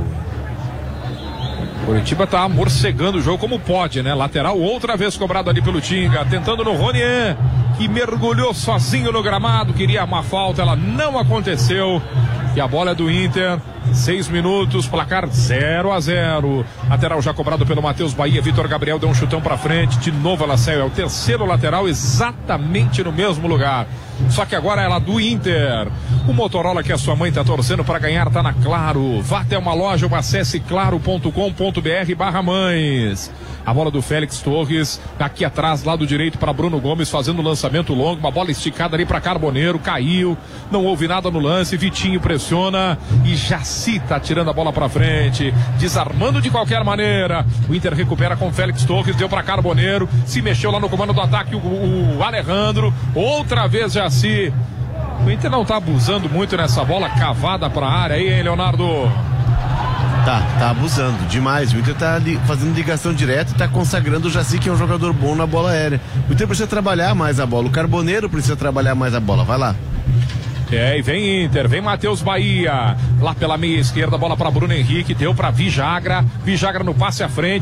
Coritiba tá morcegando o jogo como pode, né? Lateral outra vez cobrado ali pelo Tinga, tentando no Ronier, que mergulhou sozinho no gramado, queria uma falta, ela não aconteceu. E a bola é do Inter. Seis minutos, placar zero a zero. Lateral já cobrado pelo Matheus Bahia. Vitor Gabriel deu um chutão pra frente. De novo ela saiu. É o terceiro lateral exatamente no mesmo lugar. Só que agora ela é do Inter. O Motorola que a sua mãe tá torcendo para ganhar tá na Claro. Vá até uma loja ou acesse claro ponto com ponto br barra mães. A bola do Félix Torres, aqui atrás, lado direito para Bruno Gomes, fazendo o lançamento longo, uma bola esticada ali para Carboneiro, caiu, não houve nada no lance, Vitinho pressiona e Jaci tá tirando a bola para frente, desarmando de qualquer maneira. O Inter recupera com Félix Torres, deu para Carboneiro, se mexeu lá no comando do ataque o, o Alejandro, outra vez Jaci. O Inter não tá abusando muito nessa bola cavada para a área aí, hein, Leonardo? Tá, tá abusando demais. O Inter tá li, fazendo ligação direta e tá consagrando o Jaci, que é um jogador bom na bola aérea. O Inter precisa trabalhar mais a bola. O Carboneiro precisa trabalhar mais a bola. Vai lá. É, e vem Inter, vem Matheus Bahia. Lá pela meia esquerda, bola para Bruno Henrique, deu para Vijagra. Vijagra no passe à frente.